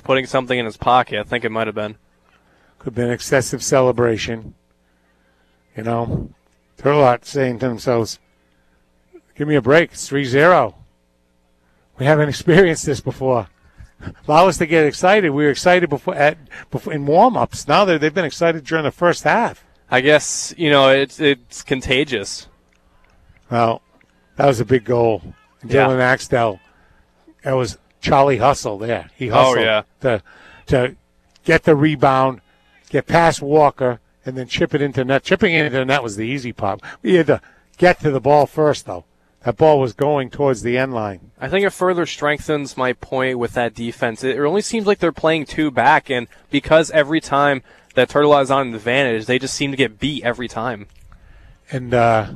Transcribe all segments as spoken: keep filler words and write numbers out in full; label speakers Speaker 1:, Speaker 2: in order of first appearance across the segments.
Speaker 1: putting something in his pocket. I think it might have been.
Speaker 2: Could have been excessive celebration. You know, Turlock saying to themselves, give me a break. It's three zero. We haven't experienced this before. Allow us to get excited. We were excited before, at, before in warm-ups. Now they've been excited during the first half.
Speaker 1: I guess, you know, it's it's contagious.
Speaker 2: Well, that was a big goal.
Speaker 1: Yeah.
Speaker 2: Dylan Axtell, that was Charlie Hustle there. He hustled
Speaker 1: oh, yeah.
Speaker 2: to, to get the rebound, get past Walker, and then chip it into net. Chipping it into the net was the easy part. We had to get to the ball first, though. That ball was going towards the end line.
Speaker 1: I think it further strengthens my point with that defense. It only seems like they're playing two back, and because every time that Turlock is on an advantage, they just seem to get beat every time.
Speaker 2: And uh,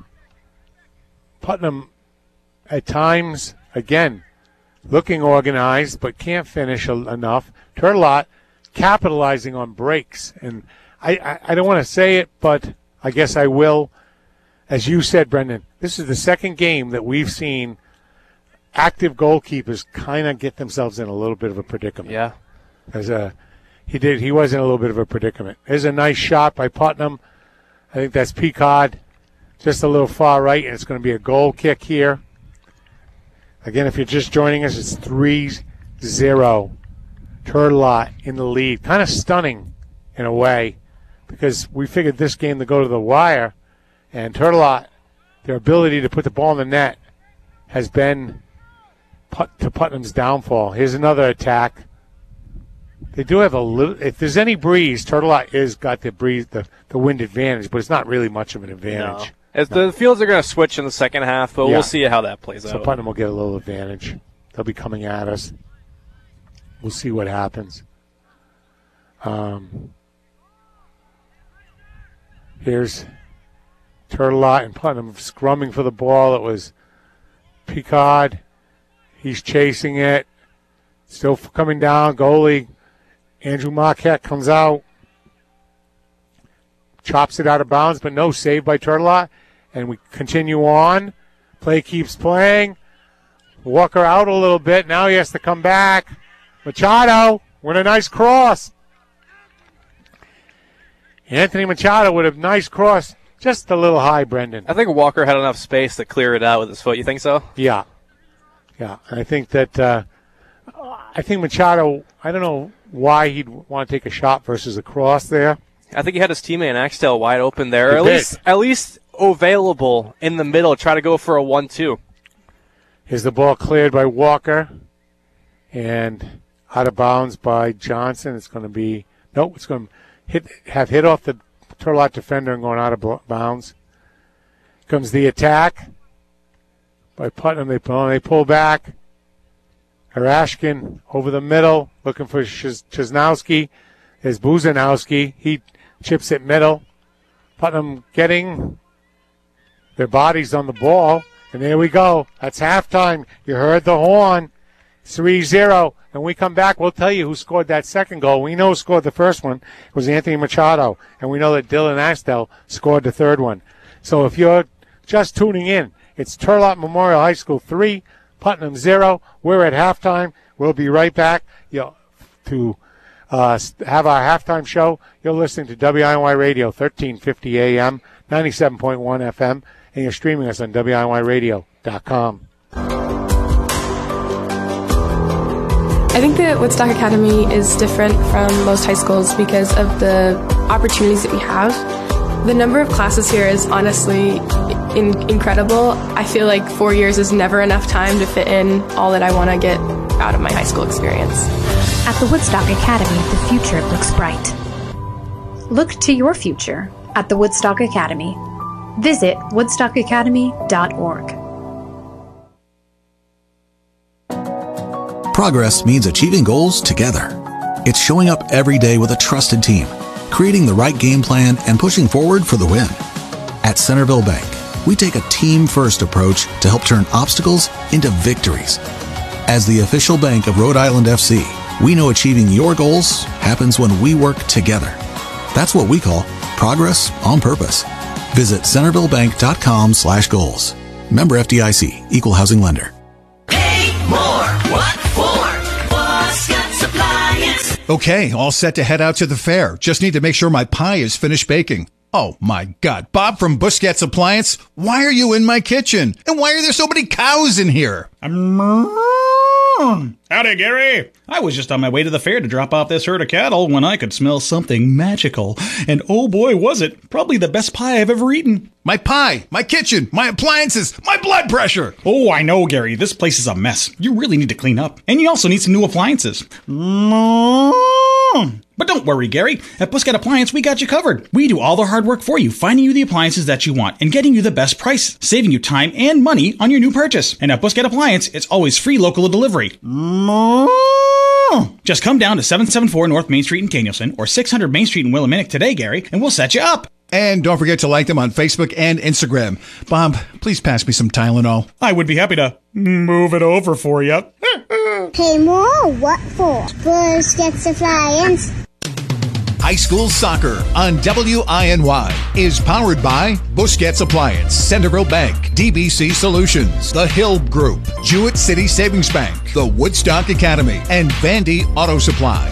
Speaker 2: Putnam, at times, again, looking organized but can't finish enough. Turlock capitalizing on breaks. And I, I, I don't want to say it, but I guess I will. As you said, Brendan, this is the second game that we've seen active goalkeepers kind of get themselves in a little bit of a predicament.
Speaker 1: Yeah.
Speaker 2: As a, he did, he was in a little bit of a predicament. There's a nice shot by Putnam. I think that's Picard, just a little far right, and it's going to be a goal kick here. Again, if you're just joining us, it's three zero. Turlock in the lead. Kind of stunning in a way because we figured this game to go to the wire. And Turlock, their ability to put the ball in the net has been put to Putnam's downfall. Here's another attack. They do have a little. If there's any breeze, Turlock is got the breeze, the, the wind advantage, but it's not really much of an advantage.
Speaker 1: No. As
Speaker 2: no.
Speaker 1: The fields are going to switch in the second half, but
Speaker 2: yeah.
Speaker 1: we'll see how that plays
Speaker 2: so
Speaker 1: out.
Speaker 2: So Putnam will get a little advantage. They'll be coming at us. We'll see what happens. Um, here's Turlock and Putnam scrumming for the ball. It was Picard. He's chasing it. Still coming down. Goalie Andrew Marquette comes out. Chops it out of bounds, but no save by Turlock. And we continue on. Play keeps playing. Walker out a little bit. Now he has to come back. Machado with a nice cross. Anthony Machado with a nice cross. Just a little high, Brendan.
Speaker 1: I think Walker had enough space to clear it out with his foot. You think so?
Speaker 2: Yeah. Yeah. And I think that, uh, I think Machado, I don't know why he'd want to take a shot versus a cross there.
Speaker 1: I think he had his teammate Axtell wide open there.
Speaker 2: He
Speaker 1: at
Speaker 2: did.
Speaker 1: least at least available in the middle. Try to go for a one two.
Speaker 2: Here's the ball cleared by Walker. And out of bounds by Johnson. It's going to be, nope, it's going to hit, have hit off the Turlock defender and going out of bounds. Comes the attack by Putnam. They pull, they pull back. Harashkin over the middle, looking for Ches- Chesnowski. There's Buzanowski. He chips it middle. Putnam getting their bodies on the ball. And there we go. That's halftime. You heard the horn. three zero. And we come back, we'll tell you who scored that second goal. We know who scored the first one. It was Anthony Machado. And we know that Dylan Axtell scored the third one. So if you're just tuning in, it's Turlock Memorial High School three, Putnam zero. We're at halftime. We'll be right back you know, to uh, have our halftime show. You're listening to W I N Y Radio, thirteen fifty A M, ninety-seven point one F M, and you're streaming us on W I N Y radio dot com.
Speaker 3: I think that Woodstock Academy is different from most high schools because of the opportunities that we have. The number of classes here is honestly in- incredible. I feel like four years is never enough time to fit in all that I want to get out of my high school experience.
Speaker 4: At the Woodstock Academy, the future looks bright. Look to your future at the Woodstock Academy. Visit woodstock academy dot org.
Speaker 5: Progress means achieving goals together. It's showing up every day with a trusted team, creating the right game plan, and pushing forward for the win. At Centerville Bank, we take a team-first approach to help turn obstacles into victories. As the official bank of Rhode Island F C, we know achieving your goals happens when we work together. That's what we call progress on purpose. Visit centerville bank dot com slash goals. Member F D I C, Equal Housing Lender.
Speaker 6: Pay more. What for? What's got supplies? Okay, all set to head out to the fair. Just need to make sure my pie is finished baking. Oh my God, Bob from Busquets Appliance, why are you in my kitchen? And why are there so many cows in here?
Speaker 7: Howdy, Gary. I was just on my way to the fair to drop off this herd of cattle when I could smell something magical. And oh boy, was it. Probably the best pie I've ever eaten.
Speaker 6: My pie, my kitchen, my appliances, my blood pressure.
Speaker 7: Oh, I know, Gary. This place is a mess. You really need to clean up. And you also need some new appliances. But don't worry, Gary. At Busquets Appliance, we got you covered. We do all the hard work for you, finding you the appliances that you want and getting you the best price, saving you time and money on your new purchase. And at Busquets Appliance, it's always free local delivery. Just come down to seven seventy-four North Main Street in Danielson or six hundred Main Street in Willamette today, Gary, and we'll set you up.
Speaker 6: And don't forget to like them on Facebook and Instagram. Bob, please pass me some Tylenol.
Speaker 7: I would be happy to move it over for you.
Speaker 8: Hey, Mo, what for? Busquets Appliance.
Speaker 6: High School Soccer on W I N Y is powered by Busquets Appliance, Centerville Bank, D B C Solutions, The Hill Group, Jewett City Savings Bank, the Woodstock Academy, and Vandy Auto Supply.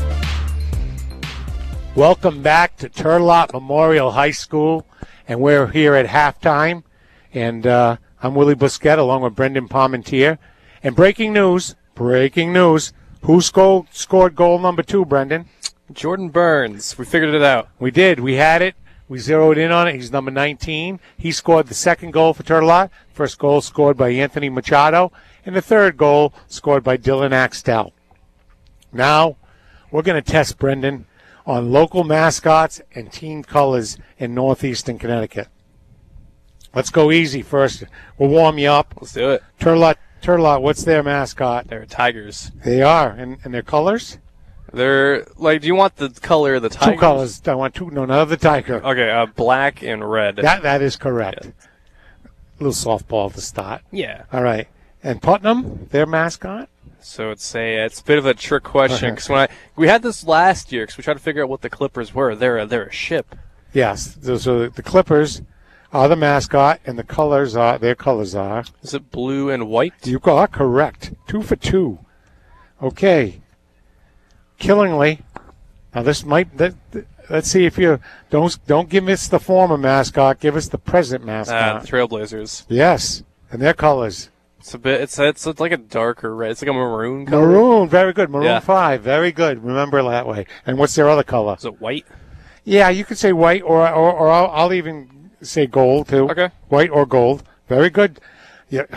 Speaker 2: Welcome back to Turlock Memorial High School, and we're here at halftime. And uh, I'm Willie Busquets along with Brendan Parmentier. And breaking news, breaking news, who scored, scored goal number two, Brendan?
Speaker 1: Jordan Burns. We figured it out.
Speaker 2: We did. We had it. We zeroed in on it. He's number nineteen. He scored the second goal for Turlock. First goal scored by Anthony Machado. And the third goal scored by Dylan Axtell. Now, we're going to test Brendan on local mascots and team colors in northeastern Connecticut. Let's go easy first. We'll warm you up.
Speaker 1: Let's do it.
Speaker 2: Turlock, Turlock, what's their mascot?
Speaker 1: They're Tigers.
Speaker 2: They are. And, and their colors?
Speaker 1: They're, like, do you want the color of the Tigers?
Speaker 2: Two colors. I want two. No, none of the tiger.
Speaker 1: Okay, uh, black and red.
Speaker 2: That That is correct.
Speaker 1: Yeah.
Speaker 2: A little softball to start.
Speaker 1: Yeah.
Speaker 2: All right. And Putnam, their mascot?
Speaker 1: So it's a it's a bit of a trick question because when I we had this last year because we tried to figure out what the Clippers were. They're a, they're a ship.
Speaker 2: Yes. So, so the Clippers are the mascot, and the colors are their colors are.
Speaker 1: Is it blue and white?
Speaker 2: You are correct. Two for two. Okay. Killingly. Now this might. That, let's see if you don't don't give us the former mascot. Give us the present mascot.
Speaker 1: Uh, the Trailblazers.
Speaker 2: Yes, and their colors.
Speaker 1: It's a bit. It's it's, it's like a darker red. It's like a maroon color.
Speaker 2: Maroon, very good. Maroon
Speaker 1: Yeah.
Speaker 2: five, very good. Remember that way. And what's their other color?
Speaker 1: Is it white?
Speaker 2: Yeah, you could say white, or or, or I'll, I'll even say gold too.
Speaker 1: Okay.
Speaker 2: White or gold, very good. Yeah,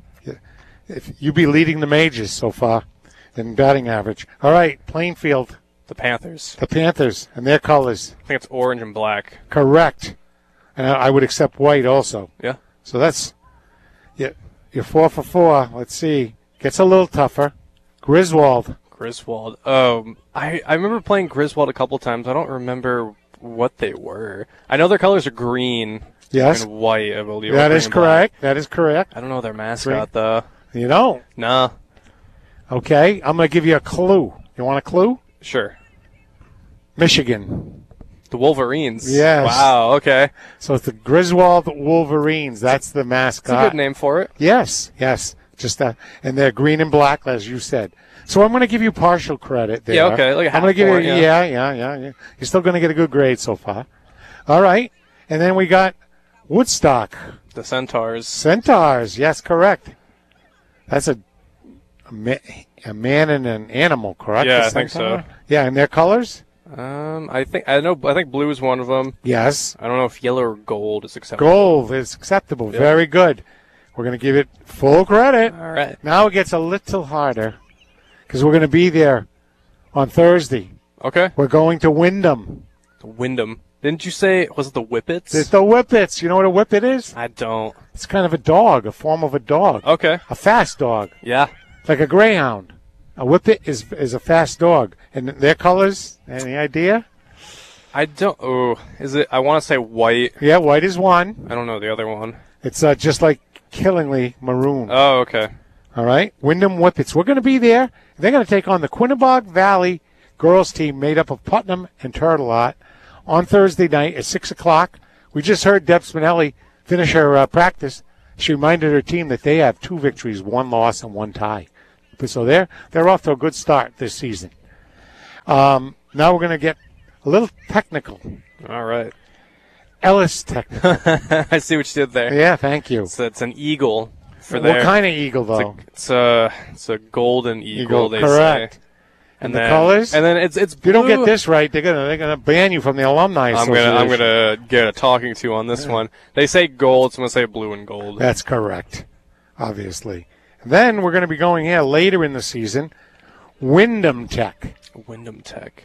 Speaker 2: if you be leading the majors so far in batting average. All right, Plainfield,
Speaker 1: The Panthers.
Speaker 2: the Panthers, and their colors.
Speaker 1: I think it's orange and black.
Speaker 2: Correct. And I, I would accept white also.
Speaker 1: Yeah.
Speaker 2: So that's yeah. You're four for four. Let's see. Gets a little tougher. Griswold.
Speaker 1: Griswold. Um, I I remember playing Griswold a couple times. I don't remember what they were. I know their colors are green.
Speaker 2: Yes.
Speaker 1: And white, I believe.
Speaker 2: That
Speaker 1: or
Speaker 2: is
Speaker 1: green and black.
Speaker 2: correct. That is correct.
Speaker 1: I don't know their mascot
Speaker 2: Green.
Speaker 1: though.
Speaker 2: You don't?
Speaker 1: Nah.
Speaker 2: Okay. I'm going to give you a clue. You want a clue?
Speaker 1: Sure.
Speaker 2: Michigan.
Speaker 1: The Wolverines.
Speaker 2: Yes.
Speaker 1: Wow. Okay.
Speaker 2: So it's the Griswold Wolverines. That's the mascot.
Speaker 1: That's a good name for it.
Speaker 2: Yes. Yes. Just that. And they're green and black, as you said. So I'm going to give you partial credit there.
Speaker 1: Yeah, okay, like a
Speaker 2: I'm going to give
Speaker 1: half
Speaker 2: you,
Speaker 1: point,
Speaker 2: yeah. yeah, yeah, yeah. You're still going to get a good grade so far. All right. And then we got Woodstock.
Speaker 1: The Centaurs.
Speaker 2: Centaurs. Yes, correct. That's a a, ma- a man and an animal, correct?
Speaker 1: Yeah,
Speaker 2: A
Speaker 1: I think
Speaker 2: centaur?
Speaker 1: so.
Speaker 2: Yeah, and their colors?
Speaker 1: Um, I think I know. I think blue is one of them.
Speaker 2: Yes.
Speaker 1: I don't know if yellow or gold is acceptable.
Speaker 2: Gold is acceptable.
Speaker 1: Yep.
Speaker 2: Very good. We're going to give it full credit.
Speaker 1: All right.
Speaker 2: Now it gets a little harder because we're going to be there on Thursday.
Speaker 1: Okay.
Speaker 2: We're going to Wyndham.
Speaker 1: The Wyndham. Didn't you say was it the Whippets?
Speaker 2: It's the Whippets. You know what a Whippet is?
Speaker 1: I don't.
Speaker 2: It's kind of a dog, a form of a dog.
Speaker 1: Okay.
Speaker 2: A fast dog.
Speaker 1: Yeah.
Speaker 2: Like a greyhound. A Whippet is is a fast dog. And their colors, any idea?
Speaker 1: I don't. Oh, is it? I want to say white.
Speaker 2: Yeah, white is one.
Speaker 1: I don't know the other one.
Speaker 2: It's uh, just like Killingly maroon.
Speaker 1: Oh, okay.
Speaker 2: All right. Wyndham Whippets. We're going to be there. They're going to take on the Quinnebog Valley girls team made up of Putnam and Turtelot on Thursday night at six o'clock. We just heard Deb Spinelli finish her uh, practice. She reminded her team that they have two victories, one loss, and one tie. So they're, they're off to a good start this season. Um, now we're going to get a little technical.
Speaker 1: All right.
Speaker 2: Ellis technical.
Speaker 1: I see what you did there.
Speaker 2: Yeah, thank you.
Speaker 1: So it's an eagle for
Speaker 2: what
Speaker 1: there.
Speaker 2: kind of eagle, though?
Speaker 1: It's a, it's a, it's a golden eagle,
Speaker 2: Eagle,
Speaker 1: they
Speaker 2: correct.
Speaker 1: say.
Speaker 2: And,
Speaker 1: And
Speaker 2: the
Speaker 1: then,
Speaker 2: colors?
Speaker 1: And then it's it's
Speaker 2: If you don't
Speaker 1: blue.
Speaker 2: get this right, they're gonna they're gonna ban you from the alumni
Speaker 1: I'm
Speaker 2: association.
Speaker 1: gonna I'm gonna get a talking to on this one. They say gold, so I'm gonna say blue and gold.
Speaker 2: That's correct, obviously. And then we're gonna be going here later in the season. Wyndham Tech.
Speaker 1: Wyndham Tech.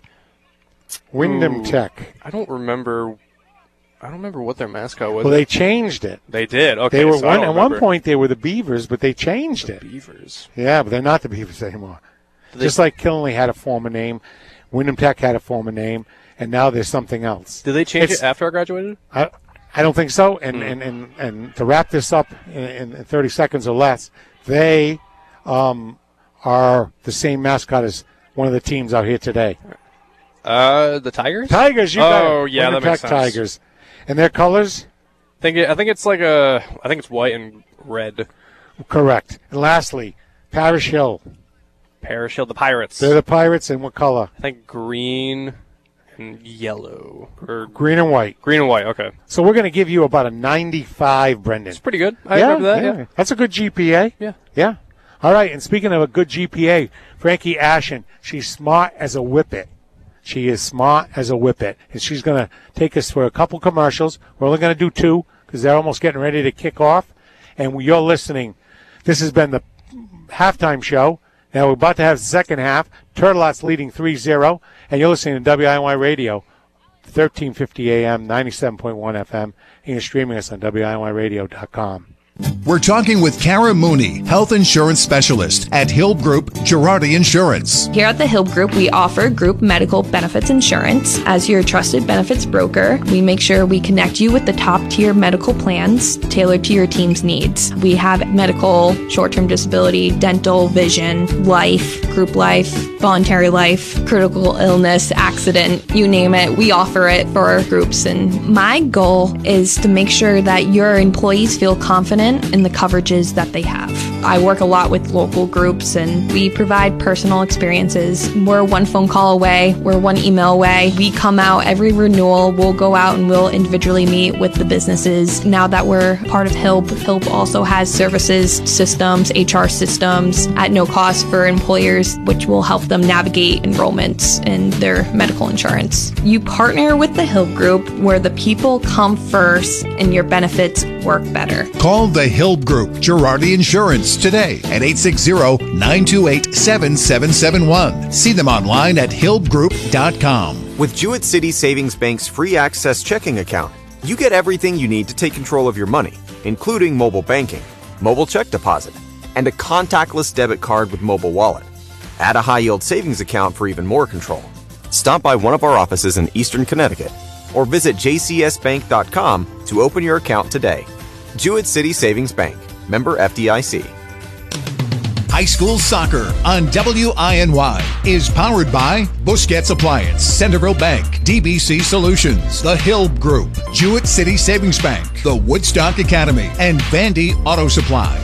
Speaker 2: Wyndham
Speaker 1: Ooh,
Speaker 2: Tech.
Speaker 1: I don't remember. I don't remember what their mascot was.
Speaker 2: Well, they changed it.
Speaker 1: They did. Okay.
Speaker 2: They were
Speaker 1: so I
Speaker 2: one
Speaker 1: don't
Speaker 2: at one
Speaker 1: remember.
Speaker 2: point they were the Beavers, but they changed it.
Speaker 1: Beavers.
Speaker 2: Yeah, but they're not the Beavers anymore.
Speaker 1: They-
Speaker 2: Just like Killenly had a former name, Wyndham Tech had a former name, and now there's something else.
Speaker 1: Did they change
Speaker 2: It's-
Speaker 1: it after I graduated?
Speaker 2: I, I don't think so. And,
Speaker 1: Hmm.
Speaker 2: and, and, and to wrap this up in, in thirty seconds or less, they um, are the same mascot as one of the teams out here today.
Speaker 1: Uh, the Tigers.
Speaker 2: Tigers, you got it.
Speaker 1: Oh yeah,
Speaker 2: Wyndham
Speaker 1: that makes
Speaker 2: Tech
Speaker 1: sense.
Speaker 2: Tigers. And their colors?
Speaker 1: I think it, I think it's like a. I think it's white and red.
Speaker 2: Correct. And lastly, Parish Hill.
Speaker 1: Parish Hill, the Pirates.
Speaker 2: They're the Pirates, and what color?
Speaker 1: I think green and yellow or
Speaker 2: Green and white.
Speaker 1: green and white. Okay,
Speaker 2: So we're going to give you about a ninety-five, Brendan.
Speaker 1: it's pretty good. I remember that. Yeah.
Speaker 2: That's a good G P A.
Speaker 1: Yeah.
Speaker 2: Yeah. All right, and speaking of a good G P A, Frankie Ashen, she's smart as a whippet. She is smart as a whippet, and she's going to take us for a couple commercials. We're only going to do two because they're almost getting ready to kick off. And you're listening. This has been the halftime show. Now we're about to have the second half. Turtleot's leading three zero, and you're listening to W I N Y Radio, thirteen fifty A M, ninety-seven point one F M, and you're streaming us on W I N Y radio dot com.
Speaker 6: We're talking with Kara Mooney, health insurance specialist at Hill Group Girardi Insurance.
Speaker 9: Here at the Hill Group, we offer group medical benefits insurance. As your trusted benefits broker, we make sure we connect you with the top tier medical plans tailored to your team's needs. We have medical, short-term disability, dental, vision, life, group life, voluntary life, critical illness, accident, you name it. We offer it for our groups. And my goal is to make sure that your employees feel confident in the coverages that they have. I work a lot with local groups and we provide personal experiences. We're one phone call away. We're one email away. We come out every renewal. We'll go out and we'll individually meet with the businesses. Now that we're part of H I L P, H I L P also has services, systems, H R systems at no cost for employers, which will help them navigate enrollments in their medical insurance. You partner with the H I L P Group where the people come first and your benefits work better.
Speaker 6: Call the Hill Group Girardi Insurance today at eight six zero, nine two eight, seven seven seven one. See them online at hill group dot com.
Speaker 10: With Jewett City Savings Bank's free access checking account, you get everything you need to take control of your money, including mobile banking, mobile check deposit, and a contactless debit card with mobile wallet. Add a high-yield savings account for even more control. Stop by one of our offices in Eastern Connecticut or visit j c s bank dot com to open your account today. Jewett City Savings Bank, member F D I C.
Speaker 6: High school soccer on W I N Y is powered by Busquets Appliance, Centerville Bank, D B C Solutions, The Hill Group, Jewett City Savings Bank, the Woodstock Academy, and Vandy Auto Supply.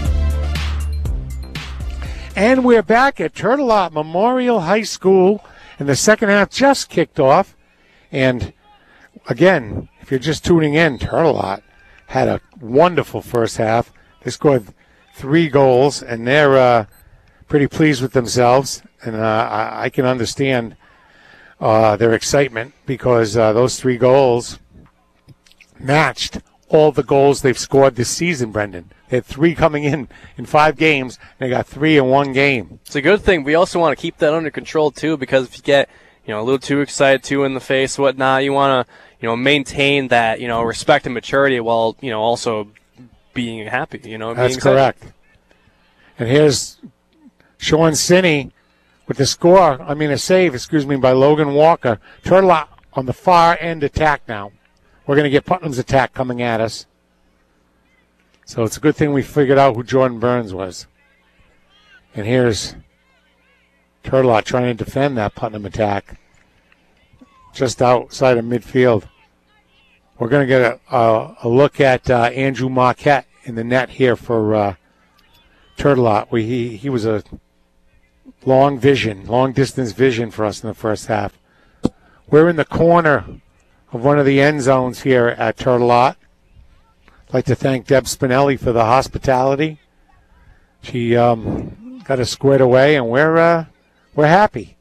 Speaker 2: And we're back at Turtleot Memorial High School, and the second half just kicked off. And again, if you're just tuning in, Turtleot had a wonderful first half. They scored three goals, and they're uh, pretty pleased with themselves. And uh, I, I can understand uh, their excitement because uh, those three goals matched all the goals they've scored this season, Brendan. They had three coming in in five games. And they got three in one game.
Speaker 1: It's a good thing. We also want to keep that under control, too, because if you get you know a little too excited, too in the face, whatnot, you want to you know maintain that you know respect and maturity while you know also being happy. You know,
Speaker 2: That's
Speaker 1: being excited.
Speaker 2: correct. And here's Sean Sinney with the score, I mean a save, excuse me, by Logan Walker. Turtleot on the far end attack now. We're going to get Putnam's attack coming at us. So it's a good thing we figured out who Jordan Burns was. And here's Turtleot trying to defend that Putnam attack just outside of midfield. We're going to get a, a, a look at uh, Andrew Marquette in the net here for uh, Turtleot. We, he, he was a long vision, long distance vision for us in the first half. We're in the corner of one of the end zones here at Turtle Lot. I'd like to thank Deb Spinelli for the hospitality. She um, got us squared away, and we're uh, we're happy.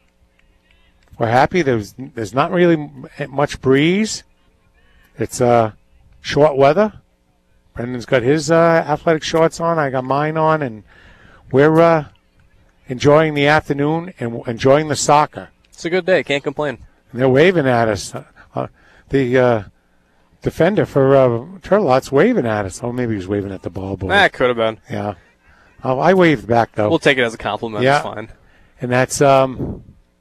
Speaker 2: We're happy. There's there's not really much breeze. It's uh, short weather. Brendan's got his uh, athletic shorts on. I got mine on, and we're uh, enjoying the afternoon and enjoying the soccer.
Speaker 1: It's a good day. Can't complain.
Speaker 2: And they're waving at us. Uh, the uh, defender for uh, Turtle Lot's waving at us. Oh, maybe he was waving at the ball boy.
Speaker 1: That could have been.
Speaker 2: Yeah. Oh, I waved back, though.
Speaker 1: We'll take it as a compliment.
Speaker 2: Yeah.
Speaker 1: It's fine.
Speaker 2: And that's um,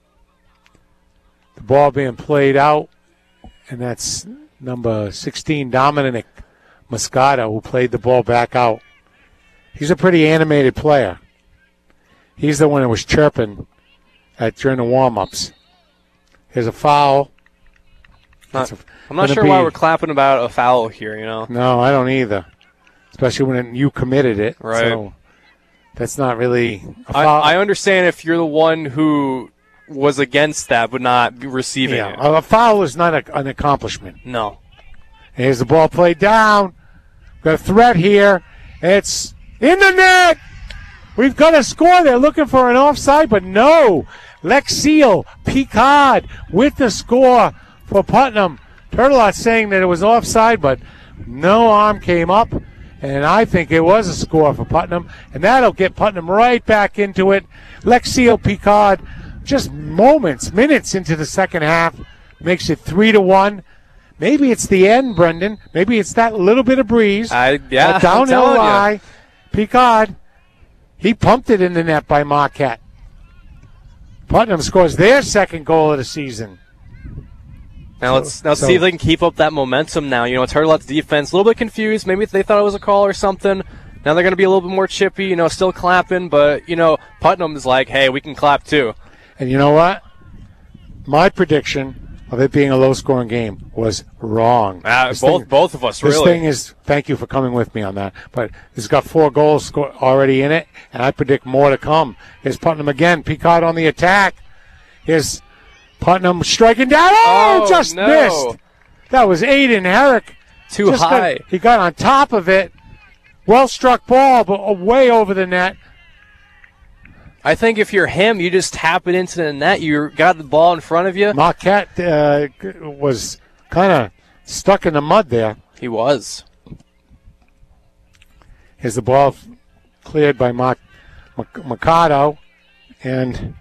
Speaker 2: the ball being played out, and that's number sixteen, Dominic Moscato, who played the ball back out. He's a pretty animated player. He's the one that was chirping at during the warm-ups. Here's a foul.
Speaker 1: Not,
Speaker 2: a,
Speaker 1: I'm not sure
Speaker 2: be,
Speaker 1: why we're clapping about a foul here, you know.
Speaker 2: No, I don't either, especially when you committed it.
Speaker 1: Right.
Speaker 2: So that's not really a foul.
Speaker 1: I, I understand if you're the one who was against that but not receiving
Speaker 2: yeah,
Speaker 1: it.
Speaker 2: A foul is not a, an accomplishment.
Speaker 1: No.
Speaker 2: Here's the ball played down. Got a threat here. It's in the net. We've got a score. They're looking for an offside, but no. Lexile Picard with the score for Putnam. Turtle Lot saying that it was offside, but no arm came up, and I think it was a score for Putnam, and that'll get Putnam right back into it. Lexile Picard, just moments, minutes into the second half, makes it three to one. Maybe it's the end, Brendan. Maybe it's that little bit of breeze.
Speaker 1: I, yeah,
Speaker 2: that downhill
Speaker 1: I'm
Speaker 2: lie. Picard, he pumped it in the net by Marquette. Putnam scores their second goal of the season.
Speaker 1: Now let's now so, see if they can keep up that momentum now. You know, Turtle Lot's defense, a little bit confused. Maybe they thought it was a call or something. Now they're going to be a little bit more chippy, you know, still clapping. But, you know, Putnam's like, hey, we can clap too.
Speaker 2: And you know what? My prediction of it being a low-scoring game was wrong.
Speaker 1: Uh, both thing, both of us,
Speaker 2: this
Speaker 1: really.
Speaker 2: This thing is, thank you for coming with me on that, but it's got four goals already in it, and I predict more to come. Here's Putnam again. Picard on the attack. Here's Putnam striking down. Oh,
Speaker 1: oh
Speaker 2: just
Speaker 1: no.
Speaker 2: missed. That was Aiden Herrick.
Speaker 1: Too
Speaker 2: just
Speaker 1: high.
Speaker 2: Got, he got on top of it. Well-struck ball, but way over the net.
Speaker 1: I think if you're him, you just tap it into the net. You got the ball in front of you.
Speaker 2: Marquette uh, was kind of stuck in the mud there.
Speaker 1: He was.
Speaker 2: Here's the ball cleared by Mac- Mac- Mercado. And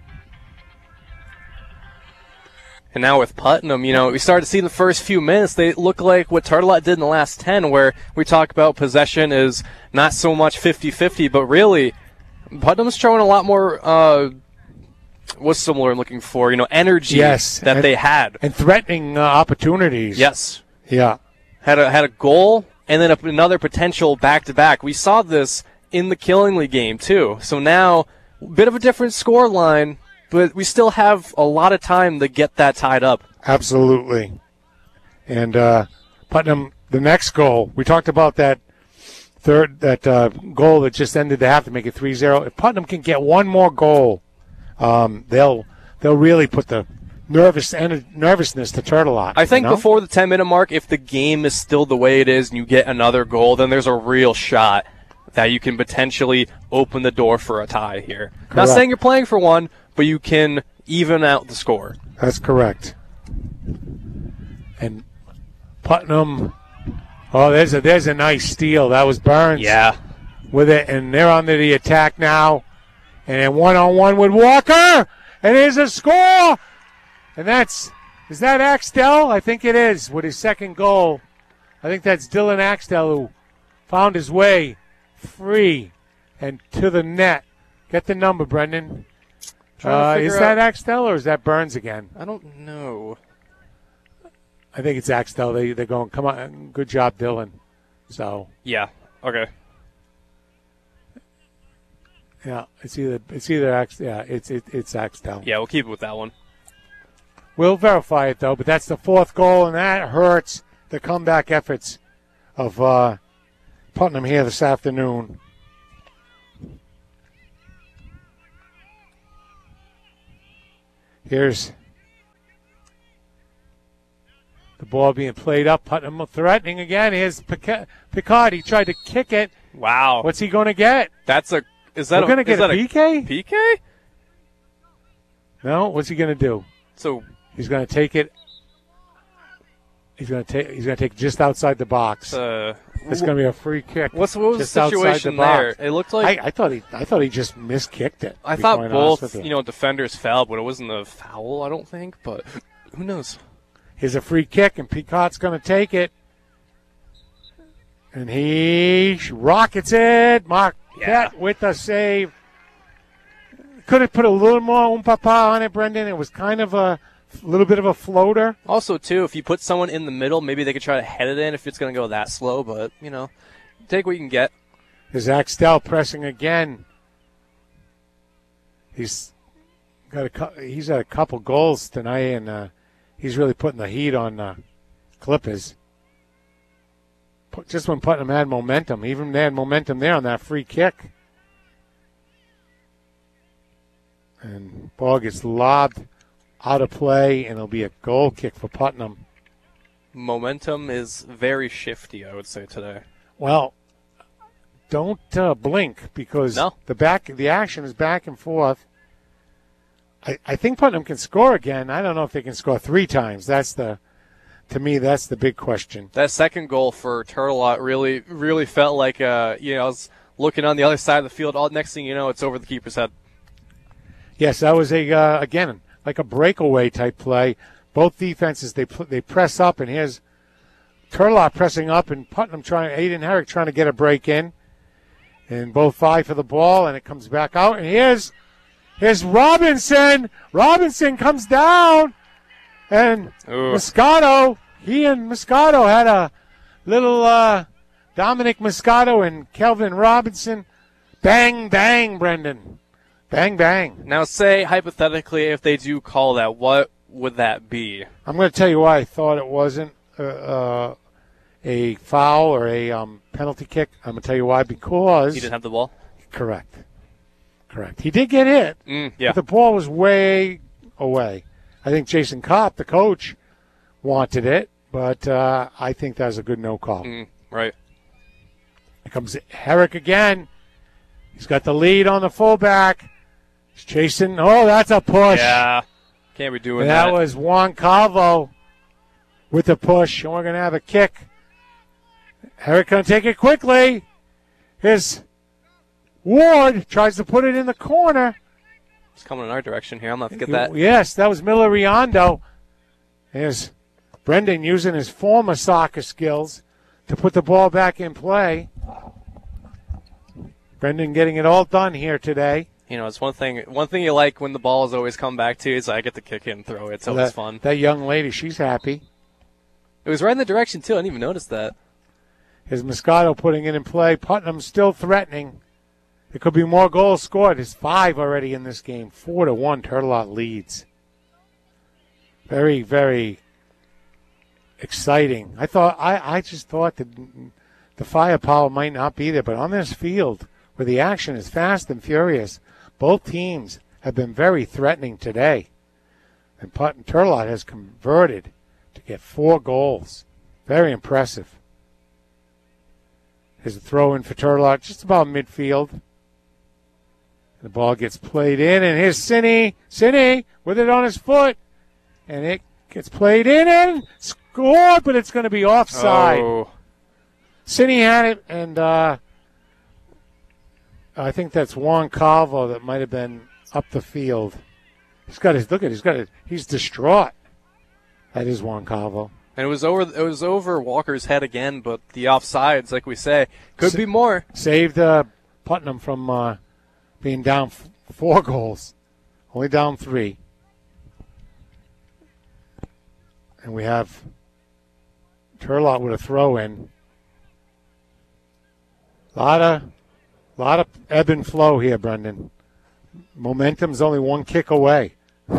Speaker 1: and now with Putnam, you know, we started to see in the first few minutes, they look like what Turtle Lot did in the last ten, where we talk about possession is not so much fifty-fifty, but really Putnam's showing a lot more, uh, what's similar I'm looking for, you know, energy
Speaker 2: yes,
Speaker 1: that
Speaker 2: and,
Speaker 1: they had.
Speaker 2: And threatening uh, opportunities.
Speaker 1: Yes.
Speaker 2: Yeah.
Speaker 1: Had a, had a goal and then a, another potential back-to-back. We saw this in the Killingly game, too. So now, a bit of a different score line, but we still have a lot of time to get that tied up.
Speaker 2: Absolutely. And uh, Putnam, the next goal, we talked about that third that uh, goal that just ended the half to make it three zero. If Putnam can get one more goal, um, they'll they'll really put the nervous and nervousness to Turtle Lot.
Speaker 1: I think
Speaker 2: you know?
Speaker 1: before the ten-minute mark, if the game is still the way it is and you get another goal, then there's a real shot that you can potentially open the door for a tie here. Correct. Not saying you're playing for one, but you can even out the score.
Speaker 2: That's correct. And Putnam... Oh, there's a there's a nice steal. That was Burns.
Speaker 1: Yeah.
Speaker 2: With it, and they're under the attack now. And then one-on-one with Walker. And there's a score. And that's, is that Axtell? I think it is, with his second goal. I think that's Dylan Axtell who found his way free and to the net. Get the number, Brendan. Uh, is that Axtell or is that Burns again?
Speaker 1: I don't know.
Speaker 2: I think it's Axtell. They, they're going, come on, good job, Dylan. So.
Speaker 1: Yeah, okay.
Speaker 2: Yeah, it's either, it's either Axtell. Yeah, it's, it, it's Axtell.
Speaker 1: Yeah, we'll keep it with that one.
Speaker 2: We'll verify it, though, but that's the fourth goal, and that hurts the comeback efforts of uh, Putnam here this afternoon. Here's the ball being played up. Putnam threatening again. Here's Picard. He tried to kick it.
Speaker 1: Wow.
Speaker 2: What's he going to get?
Speaker 1: That's a. Is that
Speaker 2: We're going to get
Speaker 1: a,
Speaker 2: a P K?
Speaker 1: P K?
Speaker 2: No. What's he going to do?
Speaker 1: So
Speaker 2: he's going to take it. He's going to take. He's going to take it just outside the box.
Speaker 1: Uh,
Speaker 2: it's going to be a free kick.
Speaker 1: What's what was
Speaker 2: just
Speaker 1: the situation
Speaker 2: the
Speaker 1: there?
Speaker 2: box.
Speaker 1: It looked like
Speaker 2: I, I thought he. I thought he just miskicked it.
Speaker 1: I thought both. You. you know, defenders fouled, but it wasn't a foul. I don't think, but who knows?
Speaker 2: Here's a free kick, and Picot's going to take it, and he rockets it. Marquette yeah. with the save. Could have put a little more umpapa on it, Brendan. It was kind of a little bit of a floater.
Speaker 1: Also, too, if you put someone in the middle, maybe they could try to head it in if it's going to go that slow. But, you know, take what you can get.
Speaker 2: There's Axtell pressing again. He's got a, he's had a couple goals tonight, and uh, he's really putting the heat on uh, Clippers. Just when Putnam had momentum, even they had momentum there on that free kick. And ball gets lobbed out of play, and it'll be a goal kick for Putnam.
Speaker 1: Momentum is very shifty, I would say, today.
Speaker 2: Well, don't uh, blink because
Speaker 1: no.
Speaker 2: the back, the action is back and forth. I, I think Putnam can score again. I don't know if they can score three times. That's the, to me, that's the big question.
Speaker 1: That second goal for Turtelot really, really felt like, uh, you know, I was looking on the other side of the field. All next thing you know, it's over the keeper's head.
Speaker 2: Yes, that was a uh, again like a breakaway type play. Both defenses they they press up, and here's Turtelot pressing up, and Putnam trying Aiden Herrick trying to get a break in, and both fight for the ball, and it comes back out, and here's here's Robinson. Robinson comes down, and Ooh. Moscato. He and Moscato had a little uh, Dominic Moscato and Kelvin Robinson. Bang bang, Brendan. Bang, bang.
Speaker 1: Now, say, hypothetically, if they do call that, what would that be?
Speaker 2: I'm going to tell you why I thought it wasn't uh, uh, a foul or a um, penalty kick. I'm going to tell you why. Because
Speaker 1: he didn't have the ball?
Speaker 2: Correct. Correct. He did get hit.
Speaker 1: Mm, yeah.
Speaker 2: But the ball was way away. I think Jason Kopp, the coach, wanted it, but uh, I think that was a good no call.
Speaker 1: Mm, right.
Speaker 2: Here comes Herrick again. He's got the lead on the fullback. He's chasing. Oh, that's a push.
Speaker 1: Yeah. Can't be doing
Speaker 2: and
Speaker 1: that.
Speaker 2: That was Juan Calvo with the push, and we're going to have a kick. Herrick going to take it quickly. Here's Ward. Tries to put it in the corner.
Speaker 1: It's coming in our direction here. I'm not going to get that.
Speaker 2: Yes, that was Miller Riondo. Here's Brendan using his former soccer skills to put the ball back in play. Brendan getting it all done here today.
Speaker 1: You know, it's one thing One thing you like when the balls always come back to you is I get to kick it and throw it. It's
Speaker 2: well,
Speaker 1: always
Speaker 2: that,
Speaker 1: fun.
Speaker 2: That young lady, she's happy.
Speaker 1: It was right in the direction, too. I didn't even notice that.
Speaker 2: Here's Moscato putting it in play. Putnam still threatening. There could be more goals scored. There's five already in this game. Four to one, Turtelot leads. Very, very exciting. I thought, I, I just thought that the firepower might not be there, but on this field where the action is fast and furious, both teams have been very threatening today. And Put- Turtelot has converted to get four goals. Very impressive. Here's a throw in for Turtelot, just about midfield. The ball gets played in, and here's Cine. Cine with it on his foot. And it gets played in and scored, but it's going to be offside.
Speaker 1: Oh.
Speaker 2: Cine had it, and uh, I think that's Juan Calvo that might have been up the field. He's got his, look at, he's got it, he's distraught. That is Juan Calvo.
Speaker 1: And it was over, it was over Walker's head again, but the offsides, like we say, could Sa- be more.
Speaker 2: Saved uh, Putnam from uh, being down f- four goals, only down three. And we have Turtelot with a throw in. A lot of, lot of ebb and flow here, Brendan. Momentum's only one kick away.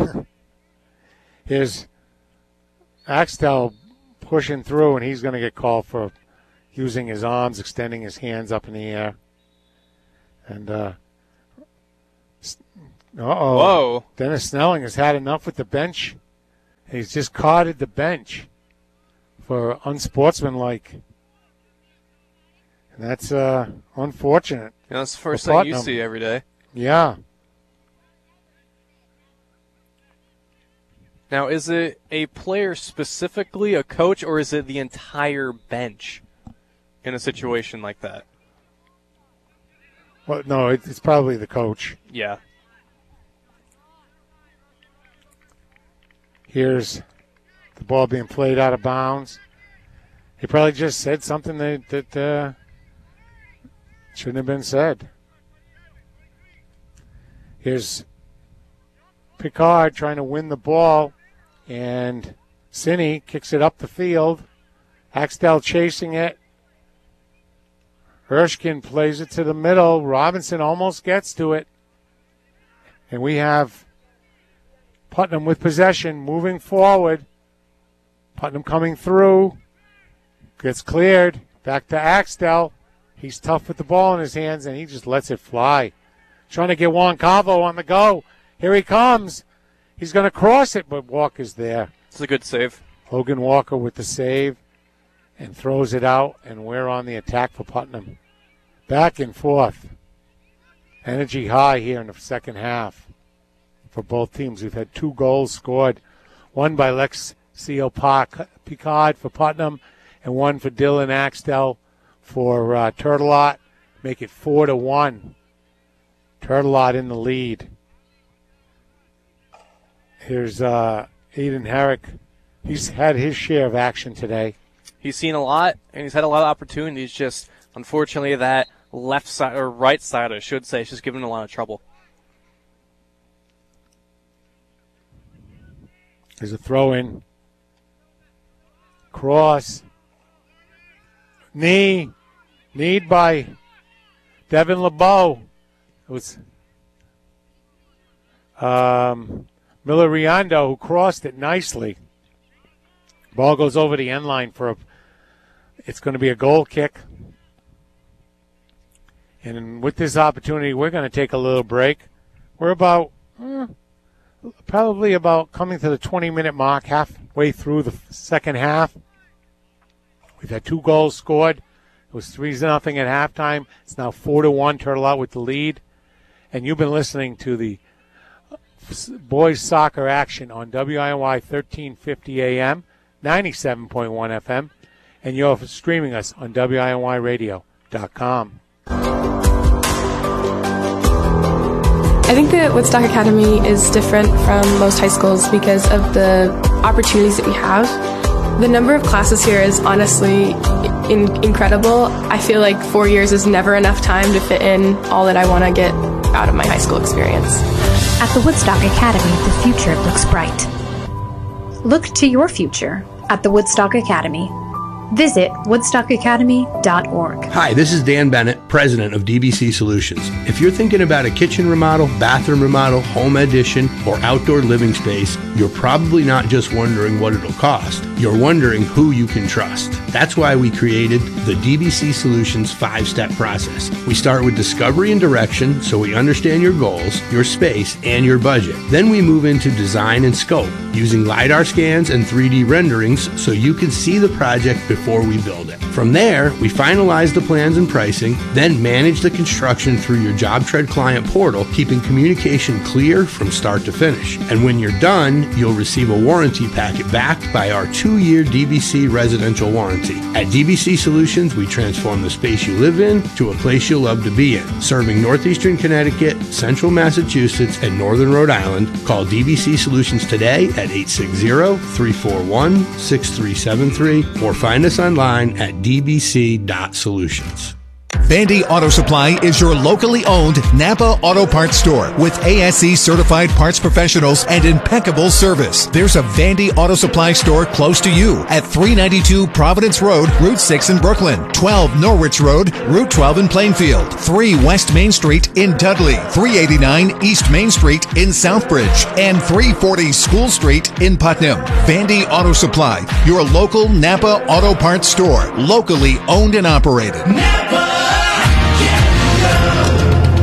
Speaker 2: Here's Axtell pushing through, and he's going to get called for using his arms, extending his hands up in the air. And uh, Uh-oh.
Speaker 1: Whoa.
Speaker 2: Dennis Snelling has had enough with the bench. He's just carded the bench for unsportsmanlike. And that's uh, unfortunate.
Speaker 1: Yeah, that's the first thing you see every day.
Speaker 2: Yeah.
Speaker 1: Now, is it a player specifically, a coach, or is it the entire bench in a situation like that?
Speaker 2: Well, no, it's probably the coach.
Speaker 1: Yeah.
Speaker 2: Here's the ball being played out of bounds. He probably just said something that, that uh, shouldn't have been said. Here's Picard trying to win the ball, and Cine kicks it up the field. Axtell chasing it. Erskine plays it to the middle. Robinson almost gets to it. And we have Putnam with possession, moving forward. Putnam coming through. Gets cleared. Back to Axtell. He's tough with the ball in his hands, and he just lets it fly. Trying to get Juan Calvo on the go. Here he comes. He's going to cross it, but Walker's there.
Speaker 1: It's a good save.
Speaker 2: Logan Walker with the save and throws it out, and we're on the attack for Putnam. Back and forth. Energy high here in the second half for both teams. We've had two goals scored, one by Lexio Picard for Putnam and one for Dylan Axtell for uh, Turtelot. Make it four to one. Turtelot in the lead. Here's uh, Aiden Herrick. He's had his share of action today.
Speaker 1: He's seen a lot, and he's had a lot of opportunities. Just, unfortunately, that left side, or right side, I should say, is just giving him a lot of trouble.
Speaker 2: There's a throw-in. Cross. Knee. Kneed by Devin LeBeau. It was um, Miller Riondo who crossed it nicely. Ball goes over the end line for a, it's going to be a goal kick. And with this opportunity, we're going to take a little break. We're about, eh, probably about coming to the twenty-minute mark, halfway through the second half. We've had two goals scored. It was three to nothing at halftime. It's now four to one, Turtelot with the lead. And you've been listening to the boys soccer action on W I N Y thirteen fifty A M, ninety-seven point one F M, and you're streaming us on W I N Y radio dot com.
Speaker 3: I think that Woodstock Academy is different from most high schools because of the opportunities that we have. The number of classes here is honestly in- incredible. I feel like four years is never enough time to fit in all that I want to get out of my high school experience.
Speaker 4: At the Woodstock Academy, the future looks bright. Look to your future at the Woodstock Academy. Visit woodstock academy dot org.
Speaker 11: Hi, this is Dan Bennett, president of D B C Solutions. If you're thinking about a kitchen remodel, bathroom remodel, home addition, or outdoor living space, you're probably not just wondering what it'll cost. You're wondering who you can trust. That's why we created the D B C Solutions five-step process. We start with discovery and direction so we understand your goals, your space, and your budget. Then we move into design and scope, using LiDAR scans and three D renderings so you can see the project before we build it. From there, we finalize the plans and pricing, then manage the construction through your JobTread client portal, keeping communication clear from start to finish. And when you're done, you'll receive a warranty packet backed by our two-year D B C residential warranty. At D B C Solutions, we transform the space you live in to a place you'll love to be in. Serving northeastern Connecticut, central Massachusetts, and northern Rhode Island, call D B C Solutions today at eight six zero, three four one, six three seven three or find us online at d b c dot solutions.
Speaker 6: Vandy Auto Supply is your locally owned Napa Auto Parts store with A S E certified parts professionals and impeccable service. There's a Vandy Auto Supply store close to you at three ninety-two Providence Road, Route six in Brooklyn, twelve Norwich Road, Route twelve in Plainfield, three West Main Street in Dudley, three eighty-nine East Main Street in Southbridge, and three forty School Street in Putnam. Vandy Auto Supply, your local Napa Auto Parts store, locally owned and operated.
Speaker 12: Napa!
Speaker 6: High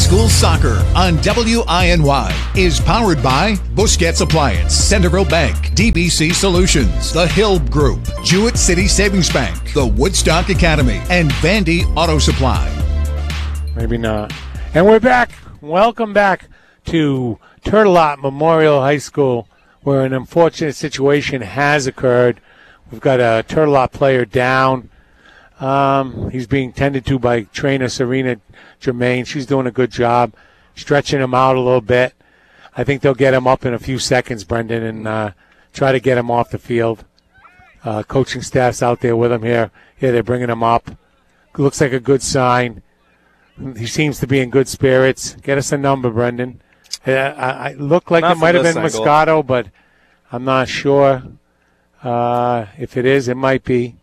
Speaker 6: School Soccer on W I N Y is powered by Busquets Appliance, Centerville Bank, D B C Solutions, The Hill Group, Jewett City Savings Bank, the Woodstock Academy, and Vandy Auto Supply.
Speaker 2: Maybe not. And we're back. Welcome back to Turtle Lot Memorial High School, where an unfortunate situation has occurred. We've got a Turtle Lot player down. Um, he's being tended to by trainer Serena Germain. She's doing a good job stretching him out a little bit. I think they'll get him up in a few seconds, Brendan, and uh, try to get him off the field. Uh, coaching staff's out there with him here. Here they're bringing him up. Looks like a good sign. He seems to be in good spirits. Get us a number, Brendan. Uh, I, I look like
Speaker 1: Not
Speaker 2: it might have been
Speaker 1: angle.
Speaker 2: Moscato, but I'm not sure. Uh, if it is, it might be.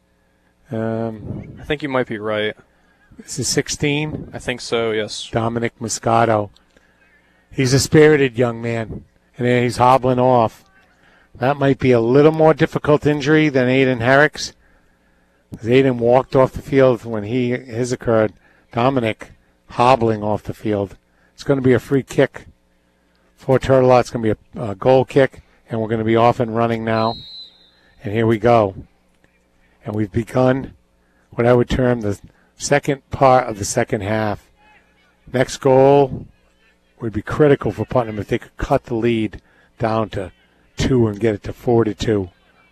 Speaker 2: Um,
Speaker 1: I think you might be right.
Speaker 2: This is sixteen.
Speaker 1: I think so, yes.
Speaker 2: Dominic Moscato. He's a spirited young man, and he's hobbling off. That might be a little more difficult injury than Aiden Herrick's. Aiden walked off the field when he his occurred. Dominic hobbling off the field. It's going to be a free kick for Turtle Lot. It's going to be a, a goal kick, and we're going to be off and running now. And here we go. And we've begun what I would term the second part of the second half. Next goal would be critical for Putnam if they could cut the lead down to two and get it to four to two.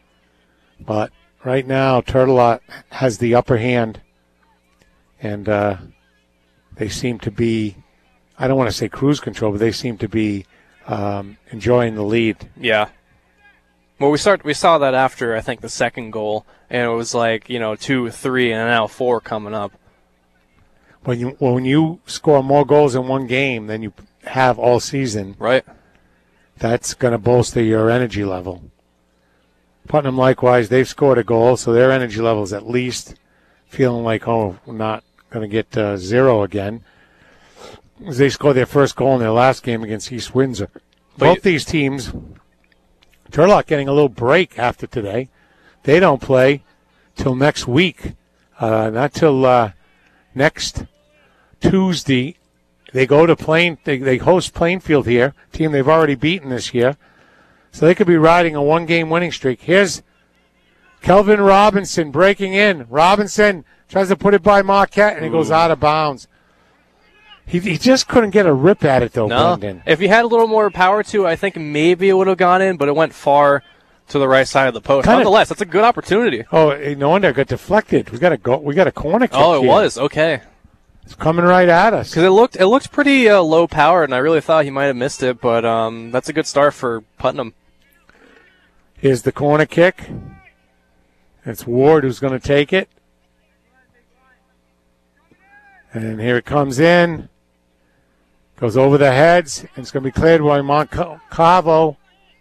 Speaker 2: But right now, Turtle Lot has the upper hand, and uh, they seem to be, I don't want to say cruise control, but they seem to be um, enjoying the lead.
Speaker 1: Yeah. Well, we start. We saw that after, I think, the second goal, and it was like, you know, two, three, and now four coming up.
Speaker 2: When you when you score more goals in one game than you have all season,
Speaker 1: right?
Speaker 2: That's going to bolster your energy level. Putnam, likewise, they've scored a goal, so their energy level is at least feeling like, oh, we're not going to get uh, zero again. They scored their first goal in their last game against East Windsor.
Speaker 1: But
Speaker 2: Both
Speaker 1: you-
Speaker 2: these teams, Turtle Lot getting a little break after today. They don't play till next week, uh, not till uh, next Tuesday. They go to Plain. They, they host Plainfield here, team they've already beaten this year. So they could be riding a one-game winning streak. Here's Kelvin Robinson breaking in. Robinson tries to put it by Marquette, and it goes out of bounds. He, he just couldn't get a rip at it, though,
Speaker 1: No.
Speaker 2: Brendan.
Speaker 1: If he had a little more power to it, I think maybe it would have gone in, but it went far to the right side of the post.
Speaker 2: Kinda-
Speaker 1: Nonetheless, that's a good opportunity.
Speaker 2: Oh, no wonder it got deflected. We got a go. We got a corner kick.
Speaker 1: Oh, it
Speaker 2: here.
Speaker 1: was okay.
Speaker 2: It's coming right at us.
Speaker 1: Because it looked it looked pretty uh, low powered, and I really thought he might have missed it. But um, that's a good start for Putnam.
Speaker 2: Here's the corner kick. It's Ward who's going to take it. And here it comes in. Goes over the heads. And it's going to be cleared by Moncavo.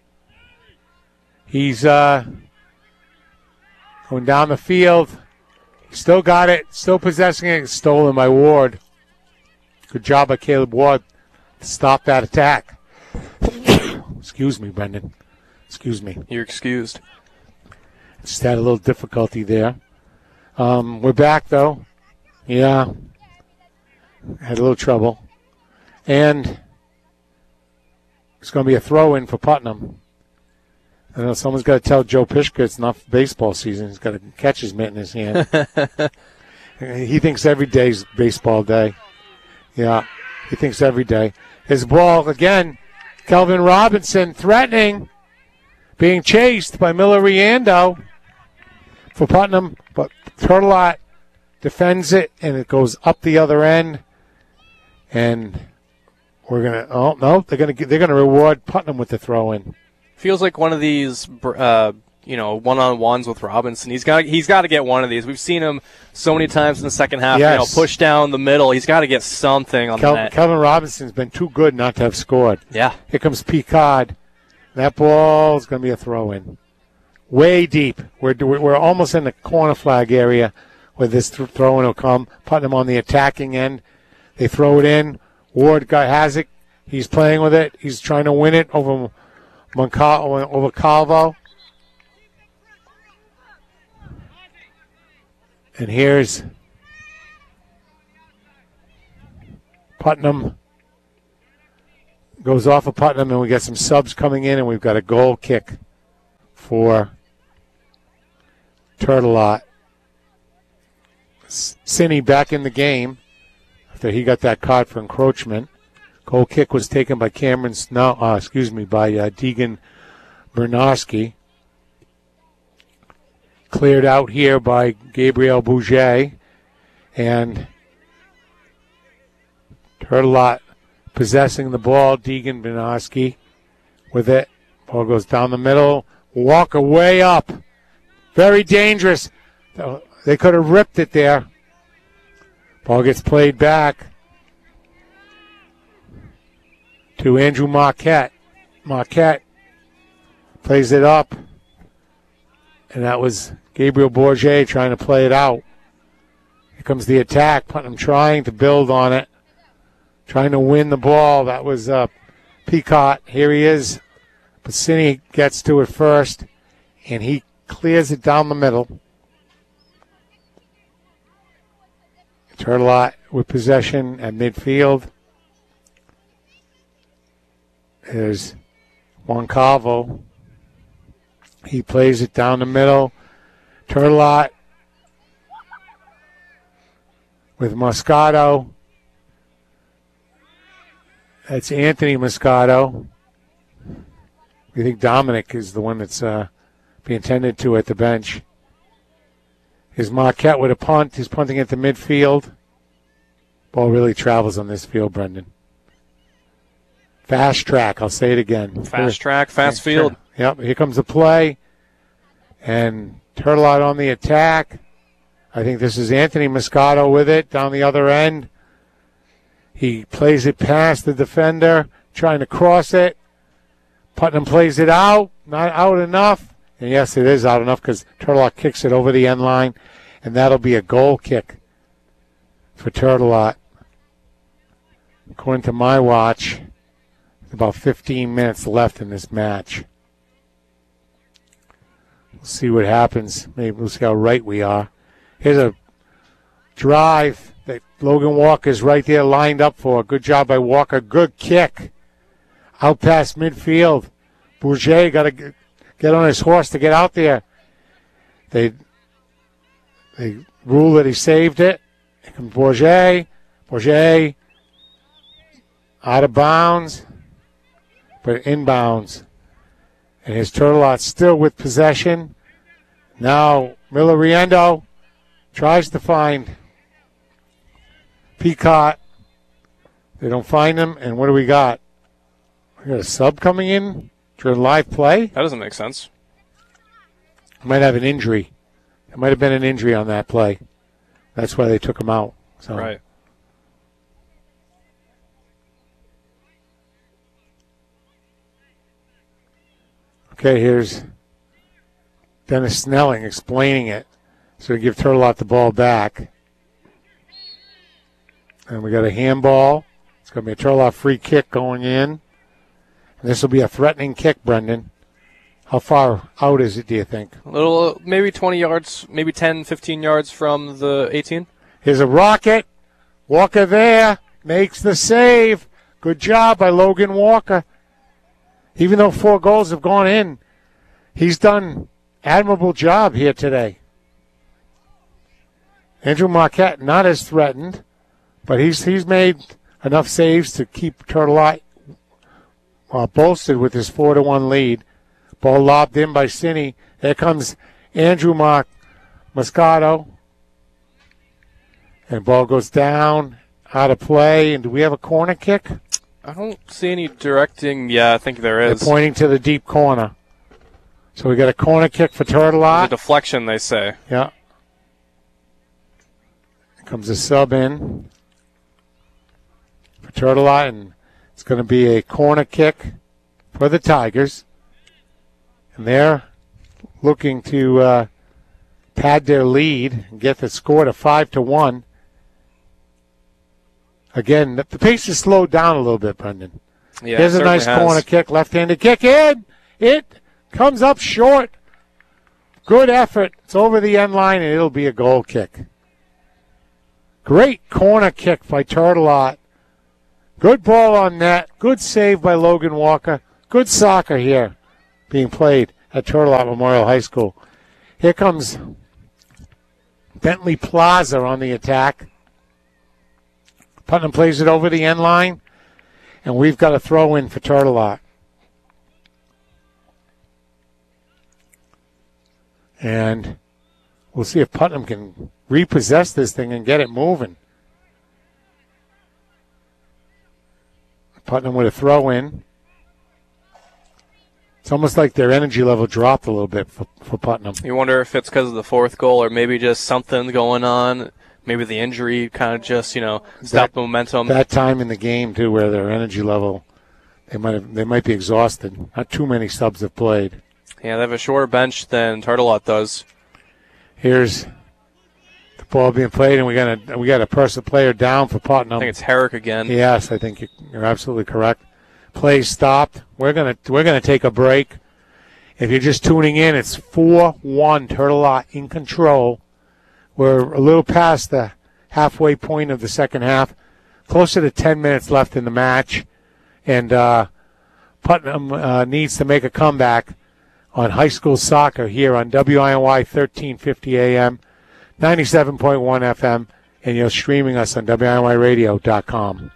Speaker 2: He's uh, going down the field. Still got it. Still possessing it. Stolen by Ward. Good job by Caleb Ward to stop that attack. Excuse me, Brendan. Excuse me.
Speaker 1: You're excused.
Speaker 2: Just had a little difficulty there. Um, we're back, though. Yeah. Had a little trouble. And it's going to be a throw-in for Putnam. I know someone's got to tell Joe Pishka it's not baseball season. He's got to catch his mitt in his hand. He thinks every day's baseball day. Yeah, he thinks every day. His ball, again, Kelvin Robinson threatening, being chased by Miller Riando for Putnam, but Turtle Lot defends it, and it goes up the other end. And we're gonna. Oh no, they're gonna. They're gonna reward Putnam with the throw-in.
Speaker 1: Feels like one of these, uh, you know, one-on-ones with Robinson. He's got he's got to get one of these. We've seen him so many times in the second half.
Speaker 2: Yes.
Speaker 1: You know, push down the middle. He's got to get something on
Speaker 2: Kel-
Speaker 1: the net.
Speaker 2: Kelvin Robinson's been too good not to have scored.
Speaker 1: Yeah.
Speaker 2: Here comes Picard. That ball is going to be a throw-in. Way deep. We're we're almost in the corner flag area where this th- throw-in will come. Putnam on the attacking end. They throw it in. Ward got has it. He's playing with it. He's trying to win it over Monca- over Calvo. And here's Putnam goes off of Putnam, and we got some subs coming in, and we've got a goal kick for Turtelot. Cine back in the game after he got that card for encroachment. Goal kick was taken by Cameron Snow, uh, excuse me, by uh, Deegan Bernowski. Cleared out here by Gabriel Bouget. And Turtelot possessing the ball. Deegan Bernowski with it. Ball goes down the middle. Walker way up. Very dangerous. They could have ripped it there. Ball gets played back to Andrew Marquette. Marquette plays it up. And that was Gabriel Bourget trying to play it out. Here comes the attack. Putnam trying to build on it. Trying to win the ball. That was uh, Peacock. Here he is. Bassini gets to it first. And he clears it down the middle. Turtelot with possession at midfield. There's Juancalvo. He plays it down the middle. Turtelot with Moscato. That's Anthony Moscato. We think Dominic is the one that's uh, being tended to at the bench. Here's Marquette with a punt. He's punting at the midfield. Ball really travels on this field, Brendan. Fast track. I'll say it again.
Speaker 1: Fast track, fast field.
Speaker 2: Yep, here comes the play. And Turtelot on the attack. I think this is Anthony Moscato with it down the other end. He plays it past the defender, trying to cross it. Putnam plays it out. Not out enough. And yes, it is out enough because Turtelot kicks it over the end line. And that'll be a goal kick for Turtelot. According to my watch, about fifteen minutes left in this match. We'll see what happens. Maybe we'll see how right we are. Here's a drive that Logan Walker's right there lined up for. Good job by Walker. Good kick. Out past midfield. Bourget got to get on his horse to get out there. They they rule that he saved it. Here comes Bourget. Bourget out of bounds, but inbounds. And his Turtelot still with possession. Now Miller Riendo tries to find Peacock. They don't find him. And what do we got? We got a sub coming in during live play.
Speaker 1: That doesn't make sense.
Speaker 2: Might have an injury. There might have been an injury on that play. That's why they took him out. So.
Speaker 1: Right.
Speaker 2: Okay, here's Dennis Snelling explaining it. So we give Turtelot the ball back. And we got a handball. It's going to be a Turtelot free kick going in. And this will be a threatening kick, Brendan. How far out is it, do you think?
Speaker 1: A little, maybe twenty yards, maybe ten, fifteen yards from the eighteen.
Speaker 2: Here's a rocket. Walker there. Makes the save. Good job by Logan Walker. Even though four goals have gone in, he's done admirable job here today. Andrew Marquette not as threatened, but he's he's made enough saves to keep Turtelot uh, bolstered with his four to one lead. Ball lobbed in by Cine. There comes Andrew Mar- Moscato. And ball goes down, out of play. And do we have a corner kick?
Speaker 1: I don't see any directing. Yeah, I think there is.
Speaker 2: They're pointing to the deep corner. So we got a corner kick for Turtelot.
Speaker 1: A deflection, they say.
Speaker 2: Yeah. Here comes a sub in for Turtelot, and it's going to be a corner kick for the Tigers. And they're looking to uh, pad their lead and get the score to five to one. Again, the, the pace has slowed down a little bit, Brendan.
Speaker 1: Yeah,
Speaker 2: There's a nice
Speaker 1: has.
Speaker 2: corner kick, left-handed kick in. It comes up short. Good effort. It's over the end line, and it'll be a goal kick. Great corner kick by Turtelot Good ball on net. Good save by Logan Walker. Good soccer here being played at Turtle Lot Memorial High School. Here comes Bentley Plaza on the attack. Putnam plays it over the end line, and we've got a throw in for Turtle Lot. And we'll see if Putnam can repossess this thing and get it moving. Putnam with a throw in. It's almost like their energy level dropped a little bit for, for Putnam.
Speaker 1: You wonder if it's because of the fourth goal or maybe just something going on. Maybe the injury kind of just, you know, stopped the momentum.
Speaker 2: That time in the game, too, where their energy level, they might have, they might be exhausted. Not too many subs have played.
Speaker 1: Yeah, they have a shorter bench than Turtle Lot does.
Speaker 2: Here's the ball being played, and we got a we got a person player down for Putnam.
Speaker 1: I think it's Herrick again.
Speaker 2: Yes, I think you're absolutely correct. Play stopped. We're gonna we're gonna take a break. If you're just tuning in, it's four one Turtle Lot in control. We're a little past the halfway point of the second half, closer to ten minutes left in the match, and uh, Putnam uh, needs to make a comeback on high school soccer here on W I N Y thirteen fifty A M, ninety-seven point one F M, and you're streaming us on W I N Y radio dot com.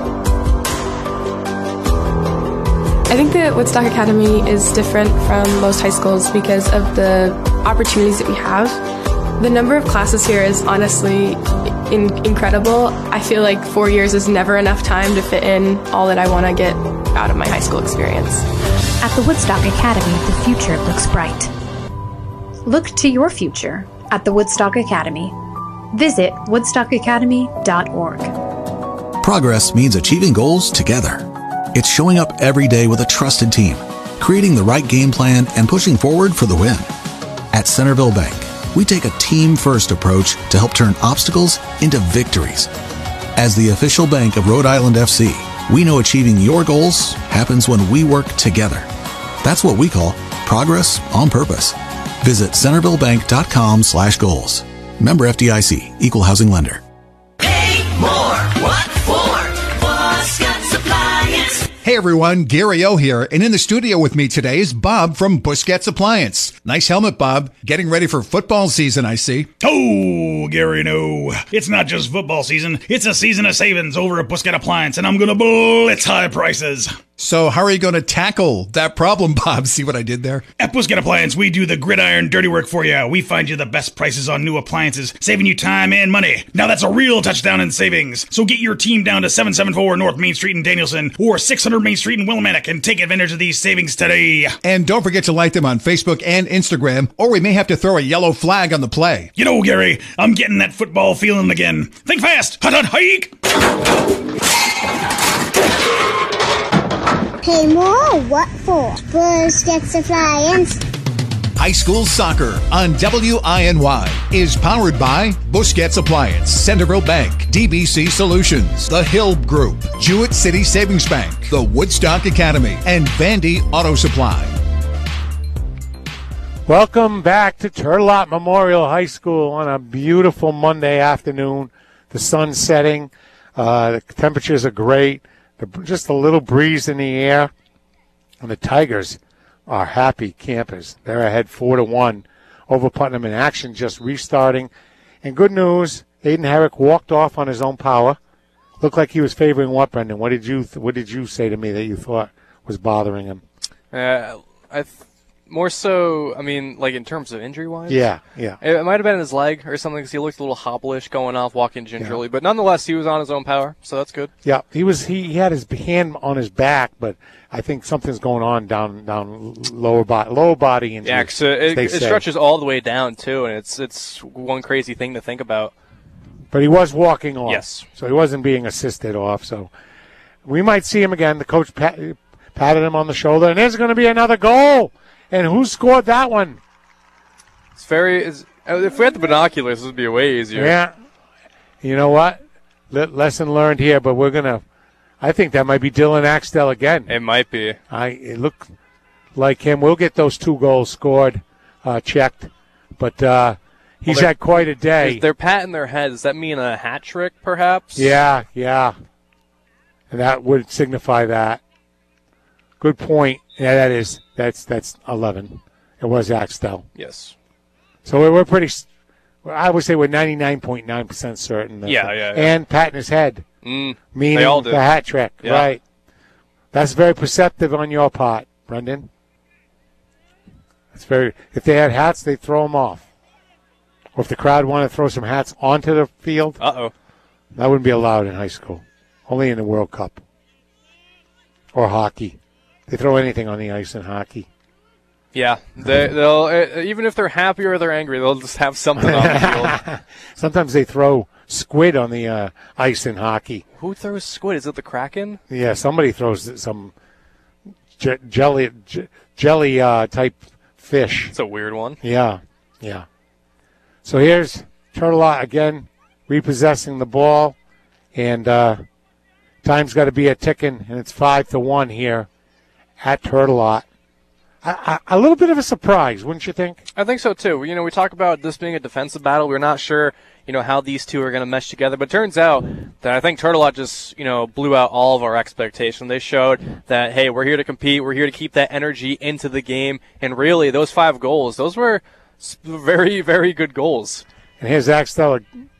Speaker 3: I think that Woodstock Academy is different from most high schools because of the opportunities that we have. The number of classes here is honestly in- incredible. I feel like four years is never enough time to fit in all that I want to get out of my high school experience.
Speaker 4: At the Woodstock Academy, the future looks bright. Look to your future at the Woodstock Academy. Visit woodstock academy dot org.
Speaker 5: Progress means achieving goals together. It's showing up every day with a trusted team, creating the right game plan, and pushing forward for the win. At Centerville Bank, we take a team-first approach to help turn obstacles into victories. As the official bank of Rhode Island F C, we know achieving your goals happens when we work together. That's what we call progress on purpose. Visit centerville bank dot com slash goals. Member F D I C, Equal Housing Lender.
Speaker 12: Pay more. What for? Busquets Appliance.
Speaker 6: Hey everyone, Gary O here, and in the studio with me today is Bob from Busquets Appliance. Nice helmet, Bob. Getting ready for football season, I see.
Speaker 7: Oh, Gary, no. It's not just football season. It's a season of savings over at Busquets Appliance, and I'm going to blitz high prices.
Speaker 6: So how are you going to tackle that problem, Bob? See what I did there?
Speaker 7: At Busquets Appliance, we do the gridiron dirty work for you. We find you the best prices on new appliances, saving you time and money. Now that's a real touchdown in savings. So get your team down to seven seventy-four North Main Street in Danielson or six hundred Main Street in Willimantic and take advantage of these savings today.
Speaker 6: And don't forget to like them on Facebook and Instagram, or we may have to throw a yellow flag on the play.
Speaker 7: You know, Gary, I'm getting that football feeling again. Think fast. Hut, hut, hike.
Speaker 8: Pay more? What for? Busquets Appliance.
Speaker 6: High school soccer on W I N Y is powered by Busquets Appliance, Centerville Bank, D B C Solutions, The Hill Group, Jewett City Savings Bank, the Woodstock Academy, and Vandy Auto Supply.
Speaker 2: Welcome back to Turtle Lot Memorial High School on a beautiful Monday afternoon. The sun's setting. Uh, the temperatures are great. Just a little breeze in the air. And the Tigers are happy campers. They're ahead four to one over Putnam in action, just restarting. And good news, Aiden Herrick walked off on his own power. Looked like he was favoring what, Brendan? What did you th- What did you say to me that you thought was bothering him?
Speaker 1: Uh, I th- more so, I mean, like in terms of injury-wise?
Speaker 2: Yeah, yeah.
Speaker 1: It, it might have been his leg or something because he looked a little hobblish going off, walking gingerly. Yeah. But nonetheless, he was on his own power, so that's good.
Speaker 2: Yeah, he was. He, he had his hand on his back, but I think something's going on down down lower body, lower body injury.
Speaker 1: Yeah, cause it, it stretches all the way down, too, and it's it's one crazy thing to think about.
Speaker 2: But he was walking off.
Speaker 1: Yes.
Speaker 2: So he wasn't being assisted off. So we might see him again. The coach pat, patted him on the shoulder, and there's going to be another goal. And who scored that one?
Speaker 1: It's very. It's, if we had the binoculars, this would be way easier.
Speaker 2: Yeah. You know what? Le- lesson learned here, but we're going to. I think that might be Dylan Axtell again.
Speaker 1: It might be.
Speaker 2: I It looked like him. We'll get those two goals scored, uh, checked. But uh, he's well, had quite a day.
Speaker 1: They're patting their heads. Does that mean a hat trick, perhaps?
Speaker 2: Yeah, yeah. and that would signify that. Good point. Yeah, that is. That's that's eleven. It was Axtell.
Speaker 1: Yes.
Speaker 2: So we're, we're pretty. I would say we're ninety-nine point nine percent certain. That
Speaker 1: Yeah, yeah, yeah.
Speaker 2: And patting his head,
Speaker 1: Mm,
Speaker 2: meaning
Speaker 1: they all did.
Speaker 2: the hat trick.
Speaker 1: Yeah.
Speaker 2: Right. That's very perceptive on your part, Brendan. It's very. If they had hats, they'd throw them off. Or if the crowd wanted to throw some hats onto the field,
Speaker 1: Uh-oh.
Speaker 2: that wouldn't be allowed in high school. Only in the World Cup. Or hockey. They throw anything on the ice in hockey.
Speaker 1: Yeah, they, they'll uh, even if they're happy or they're angry, they'll just have something on the field.
Speaker 2: Sometimes they throw squid on the uh, ice in hockey.
Speaker 1: Who throws squid? Is it the Kraken?
Speaker 2: Yeah, somebody throws some je- jelly je- jelly uh, type fish.
Speaker 1: It's a weird one.
Speaker 2: Yeah, yeah. So here's Turtelot again repossessing the ball, and uh, time's got to be a ticking, and it's five to one here at Turtelot. A, a, a little bit of a surprise, wouldn't you think?
Speaker 1: I think so too. You know, we talk about this being a defensive battle. We're not sure, you know, how these two are going to mesh together. But it turns out that I think Turtelot just, you know, blew out all of our expectations. They showed that, hey, we're here to compete. We're here to keep that energy into the game. And really, those five goals, those were very, very good goals.
Speaker 2: And here's Axtell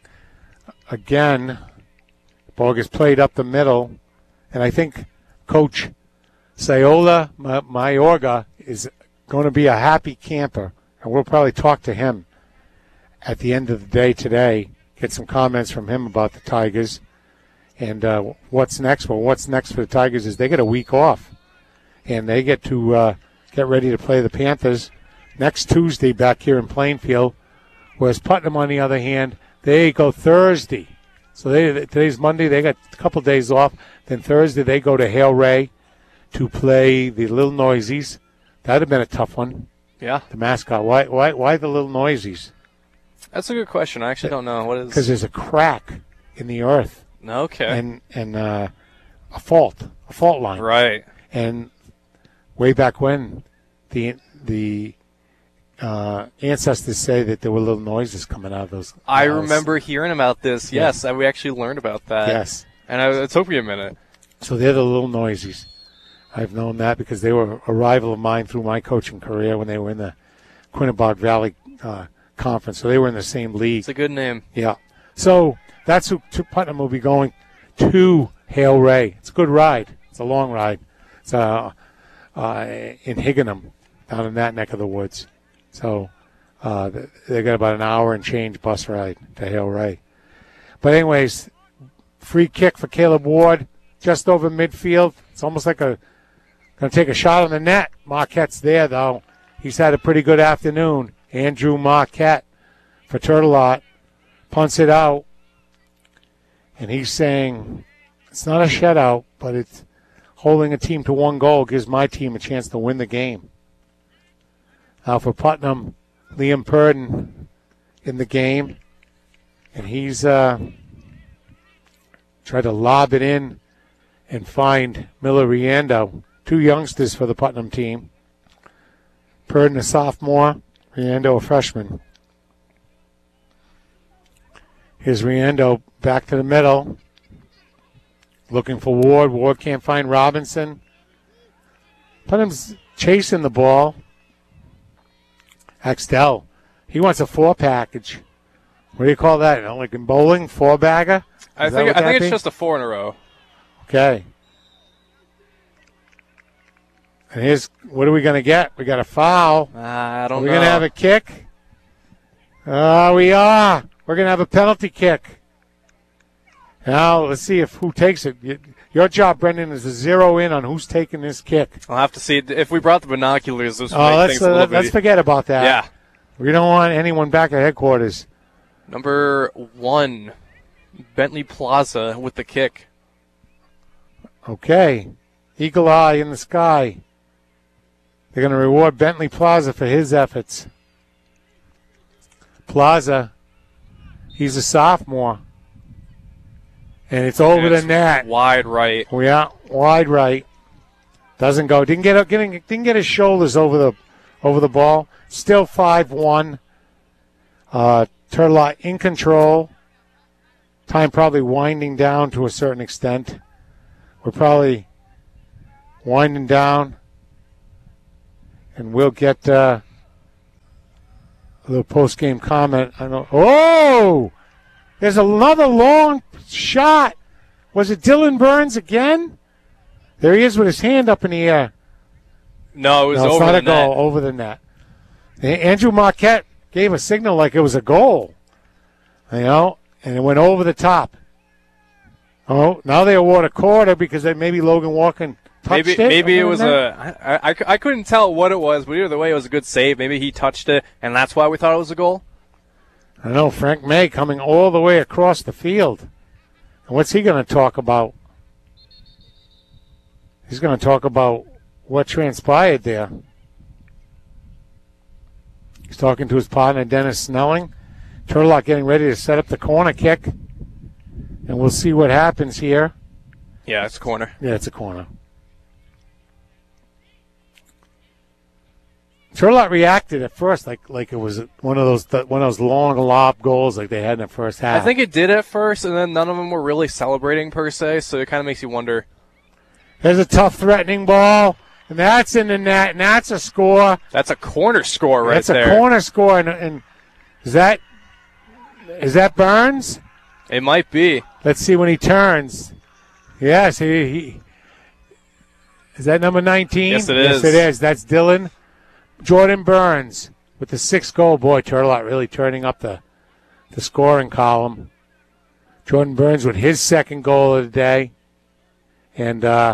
Speaker 2: again. Ball gets played up the middle. And I think Coach Sayola Mayorga is going to be a happy camper, and we'll probably talk to him at the end of the day today, get some comments from him about the Tigers. And uh, what's next? Well, what's next for the Tigers is they get a week off, and they get to uh, get ready to play the Panthers next Tuesday back here in Plainfield, whereas Putnam, on the other hand, they go Thursday. So they, today's Monday. They got a couple days off. Then Thursday they go to Hale Ray to play the Little Noisies. That would have been a tough one.
Speaker 1: Yeah.
Speaker 2: The mascot. Why Why? Why the Little Noisies?
Speaker 1: That's a good question. I actually don't know. What is?
Speaker 2: Because there's a crack in the earth.
Speaker 1: Okay.
Speaker 2: And, and uh, a fault. A fault line.
Speaker 1: Right.
Speaker 2: And way back when, the the uh, ancestors say that there were little noises coming out of those.
Speaker 1: I
Speaker 2: walls.
Speaker 1: remember hearing about this.
Speaker 2: Yeah.
Speaker 1: Yes, we actually learned about that.
Speaker 2: Yes.
Speaker 1: And I, it took me a minute.
Speaker 2: So they're the Little Noisies. I've known that because they were a rival of mine through my coaching career when they were in the Quinnebog Valley uh, Conference. So they were in the same league.
Speaker 1: It's a good name.
Speaker 2: Yeah. So that's who to Putnam will be going to Hale Ray. It's a good ride. It's a long ride. It's uh, uh, in Higginham, down in that neck of the woods. So uh, they got about an hour and change bus ride to Hale Ray. But anyways, free kick for Caleb Ward just over midfield. It's almost like a going to take a shot on the net. Marquette's there, though. He's had a pretty good afternoon. Andrew Marquette for Turtelot punts it out. And he's saying it's not a shutout, but it's holding a team to one goal gives my team a chance to win the game. Now for Putnam, Liam Purden in the game. And he's uh, tried to lob it in and find Miller Riando. Two youngsters for the Putnam team. Purden, a sophomore. Riando, a freshman. Here's Riando back to the middle. Looking for Ward. Ward can't find Robinson. Putnam's chasing the ball. Axtell. He wants a four package. What do you call that? Like in bowling? Four bagger?
Speaker 1: I think I think it's just a four in a row.
Speaker 2: Okay. And here's, what are we going to get? We got a foul.
Speaker 1: Uh, I don't
Speaker 2: are we
Speaker 1: know.
Speaker 2: going to have a kick? Oh, we are. We're going to have a penalty kick. Now, let's see if who takes it. Your job, Brendan, is to zero in on who's taking this kick.
Speaker 1: I'll have to see. If we brought the binoculars, this would
Speaker 2: Oh,
Speaker 1: make
Speaker 2: let's,
Speaker 1: things a little
Speaker 2: uh, let's
Speaker 1: bit.
Speaker 2: forget about that.
Speaker 1: Yeah.
Speaker 2: We don't want anyone back at headquarters.
Speaker 1: Number one, Bentley Plaza with the kick.
Speaker 2: Okay. Eagle eye in the sky. They're going to reward Bentley Plaza for his efforts. Plaza, he's a sophomore. And it's over
Speaker 1: And it's
Speaker 2: the net.
Speaker 1: Wide right.
Speaker 2: Yeah, wide right. Doesn't go. Didn't get getting didn't get his shoulders over the over the ball. Still five one. Uh, Turtelot in control. Time probably winding down to a certain extent. we're probably winding down, and we'll get uh, a little post-game comment. I know. Oh, there's another long shot. Was it Dylan Burns again? There he is with his hand up in the air.
Speaker 1: No, it was
Speaker 2: no, it's
Speaker 1: over
Speaker 2: not
Speaker 1: the
Speaker 2: a goal.
Speaker 1: net.
Speaker 2: Over the net. Andrew Marquette gave a signal like it was a goal, you know, and it went over the top. Oh, now they award a quarter because they, maybe Logan Walker touched
Speaker 1: maybe,
Speaker 2: it.
Speaker 1: Maybe it was a – I, I, I couldn't tell what it was, but either way it was a good save. Maybe he touched it, and that's why we thought it was a goal.
Speaker 2: I know, Frank May coming all the way across the field. And what's he going to talk about? He's going to talk about what transpired there. He's talking to his partner, Dennis Snelling. Turlock getting ready to set up the corner kick. And we'll see what happens here.
Speaker 1: Yeah, it's a corner.
Speaker 2: Yeah, it's a corner. Turlock reacted at first like like it was one of those one of those long lob goals like they had in the first half.
Speaker 1: I think it did at first, and then none of them were really celebrating per se, so it kind of makes you wonder.
Speaker 2: There's a tough, threatening ball, and that's in the net, and that's a score.
Speaker 1: That's a corner score right
Speaker 2: that's
Speaker 1: there.
Speaker 2: That's a corner score, and, and is that is that Burns?
Speaker 1: It might be.
Speaker 2: Let's see when he turns. Yes, he, he is that number nineteen?
Speaker 1: Yes, it
Speaker 2: yes,
Speaker 1: is.
Speaker 2: Yes, it is. That's Dylan Jordan Burns with the sixth goal. Boy, Turlock really turning up the the scoring column. Jordan Burns with his second goal of the day. And uh,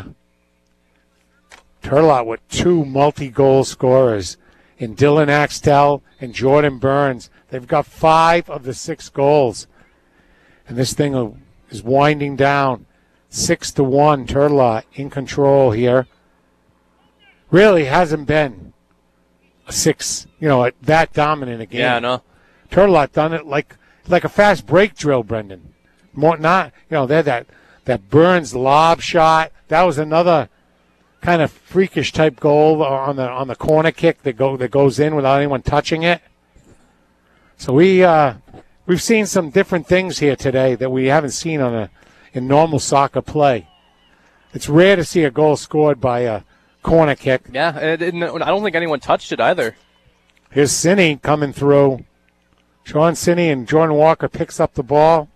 Speaker 2: Turlock with two multi-goal scorers in Dylan Axtell and Jordan Burns. They've got five of the six goals. And this thing is winding down. Six to one, Turlock in control here. Really hasn't been a six, you know, that dominant a game.
Speaker 1: Yeah, I know.
Speaker 2: Turlock done it like like a fast break drill, Brendan. More not, you know, they're that that Burns lob shot. That was another kind of freakish type goal on the on the corner kick that go that goes in without anyone touching it. So we uh, we've seen some different things here today that we haven't seen on a in normal soccer play. It's rare to see a goal scored by a corner kick.
Speaker 1: Yeah, it didn't, I don't think anyone touched it either.
Speaker 2: Here's Sinney coming through. Sean Sinney and Jordan Walker picks up the ball.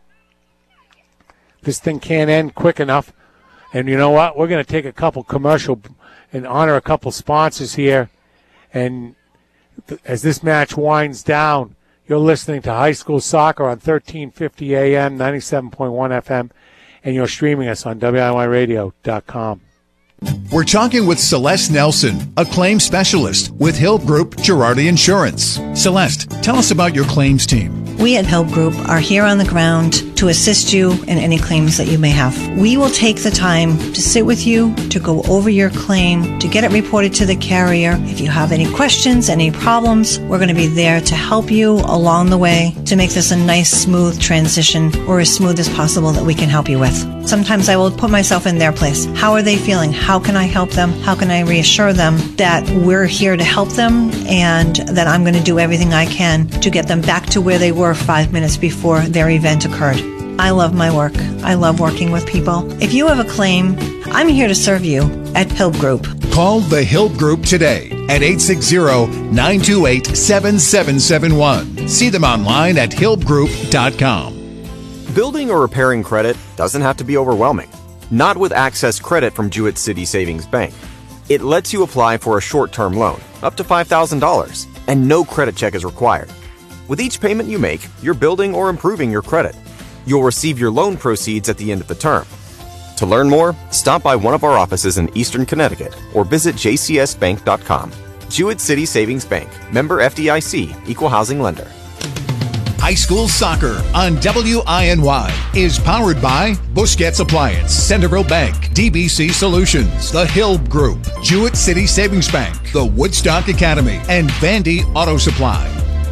Speaker 2: This thing can't end quick enough. And you know what? We're going to take a couple commercial and honor a couple sponsors here. And th- as this match winds down, you're listening to High School Soccer on thirteen fifty A M, ninety-seven point one F M, and you're streaming us on W I Y radio dot com.
Speaker 6: We're talking with Celeste Nelson, a claims specialist with Hill Group Girardi Insurance. Celeste, tell us about your claims team.
Speaker 13: We at Hill Group are here on the ground to assist you in any claims that you may have. We will take the time to sit with you, to go over your claim, to get it reported to the carrier. If you have any questions, any problems, we're going to be there to help you along the way to make this a nice, smooth transition, or as smooth as possible that we can help you with. Sometimes I will put myself in their place. How are they feeling? How can I help them? How can I reassure them that we're here to help them and that I'm going to do everything I can to get them back to where they were five minutes before their event occurred? I love my work. I love working with people. If you have a claim, I'm here to serve you at Hill Group.
Speaker 6: Call the Hill Group today at eight six zero, nine two eight, seven seven seven one. See them online at hill group dot com.
Speaker 10: Building or repairing credit doesn't have to be overwhelming. Not with Access Credit from Jewett City Savings Bank. It lets you apply for a short-term loan, up to five thousand dollars, and no credit check is required. With each payment you make, you're building or improving your credit. You'll receive your loan proceeds at the end of the term. To learn more, stop by one of our offices in Eastern Connecticut or visit j c s bank dot com. Jewett City Savings Bank, member F D I C, equal housing lender.
Speaker 6: High School Soccer on W I N Y is powered by Busquets Appliance, Centerville Bank, D B C Solutions, The Hill Group, Jewett City Savings Bank, the Woodstock Academy, and Vandy Auto Supply.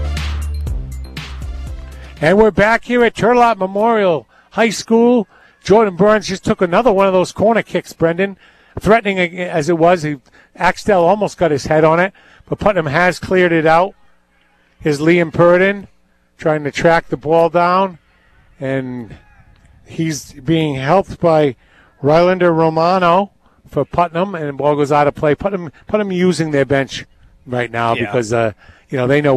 Speaker 2: And we're back here at Turlock Memorial High School. Jordan Burns just took another one of those corner kicks, Brendan. Threatening as it was, he, Axtell almost got his head on it, but Putnam has cleared it out. Here's Liam Purdon trying to track the ball down, and he's being helped by Rylander Romano for Putnam, and the ball goes out of play. Putnam, Putnam using their bench right now
Speaker 1: Yeah.
Speaker 2: because uh, you know they know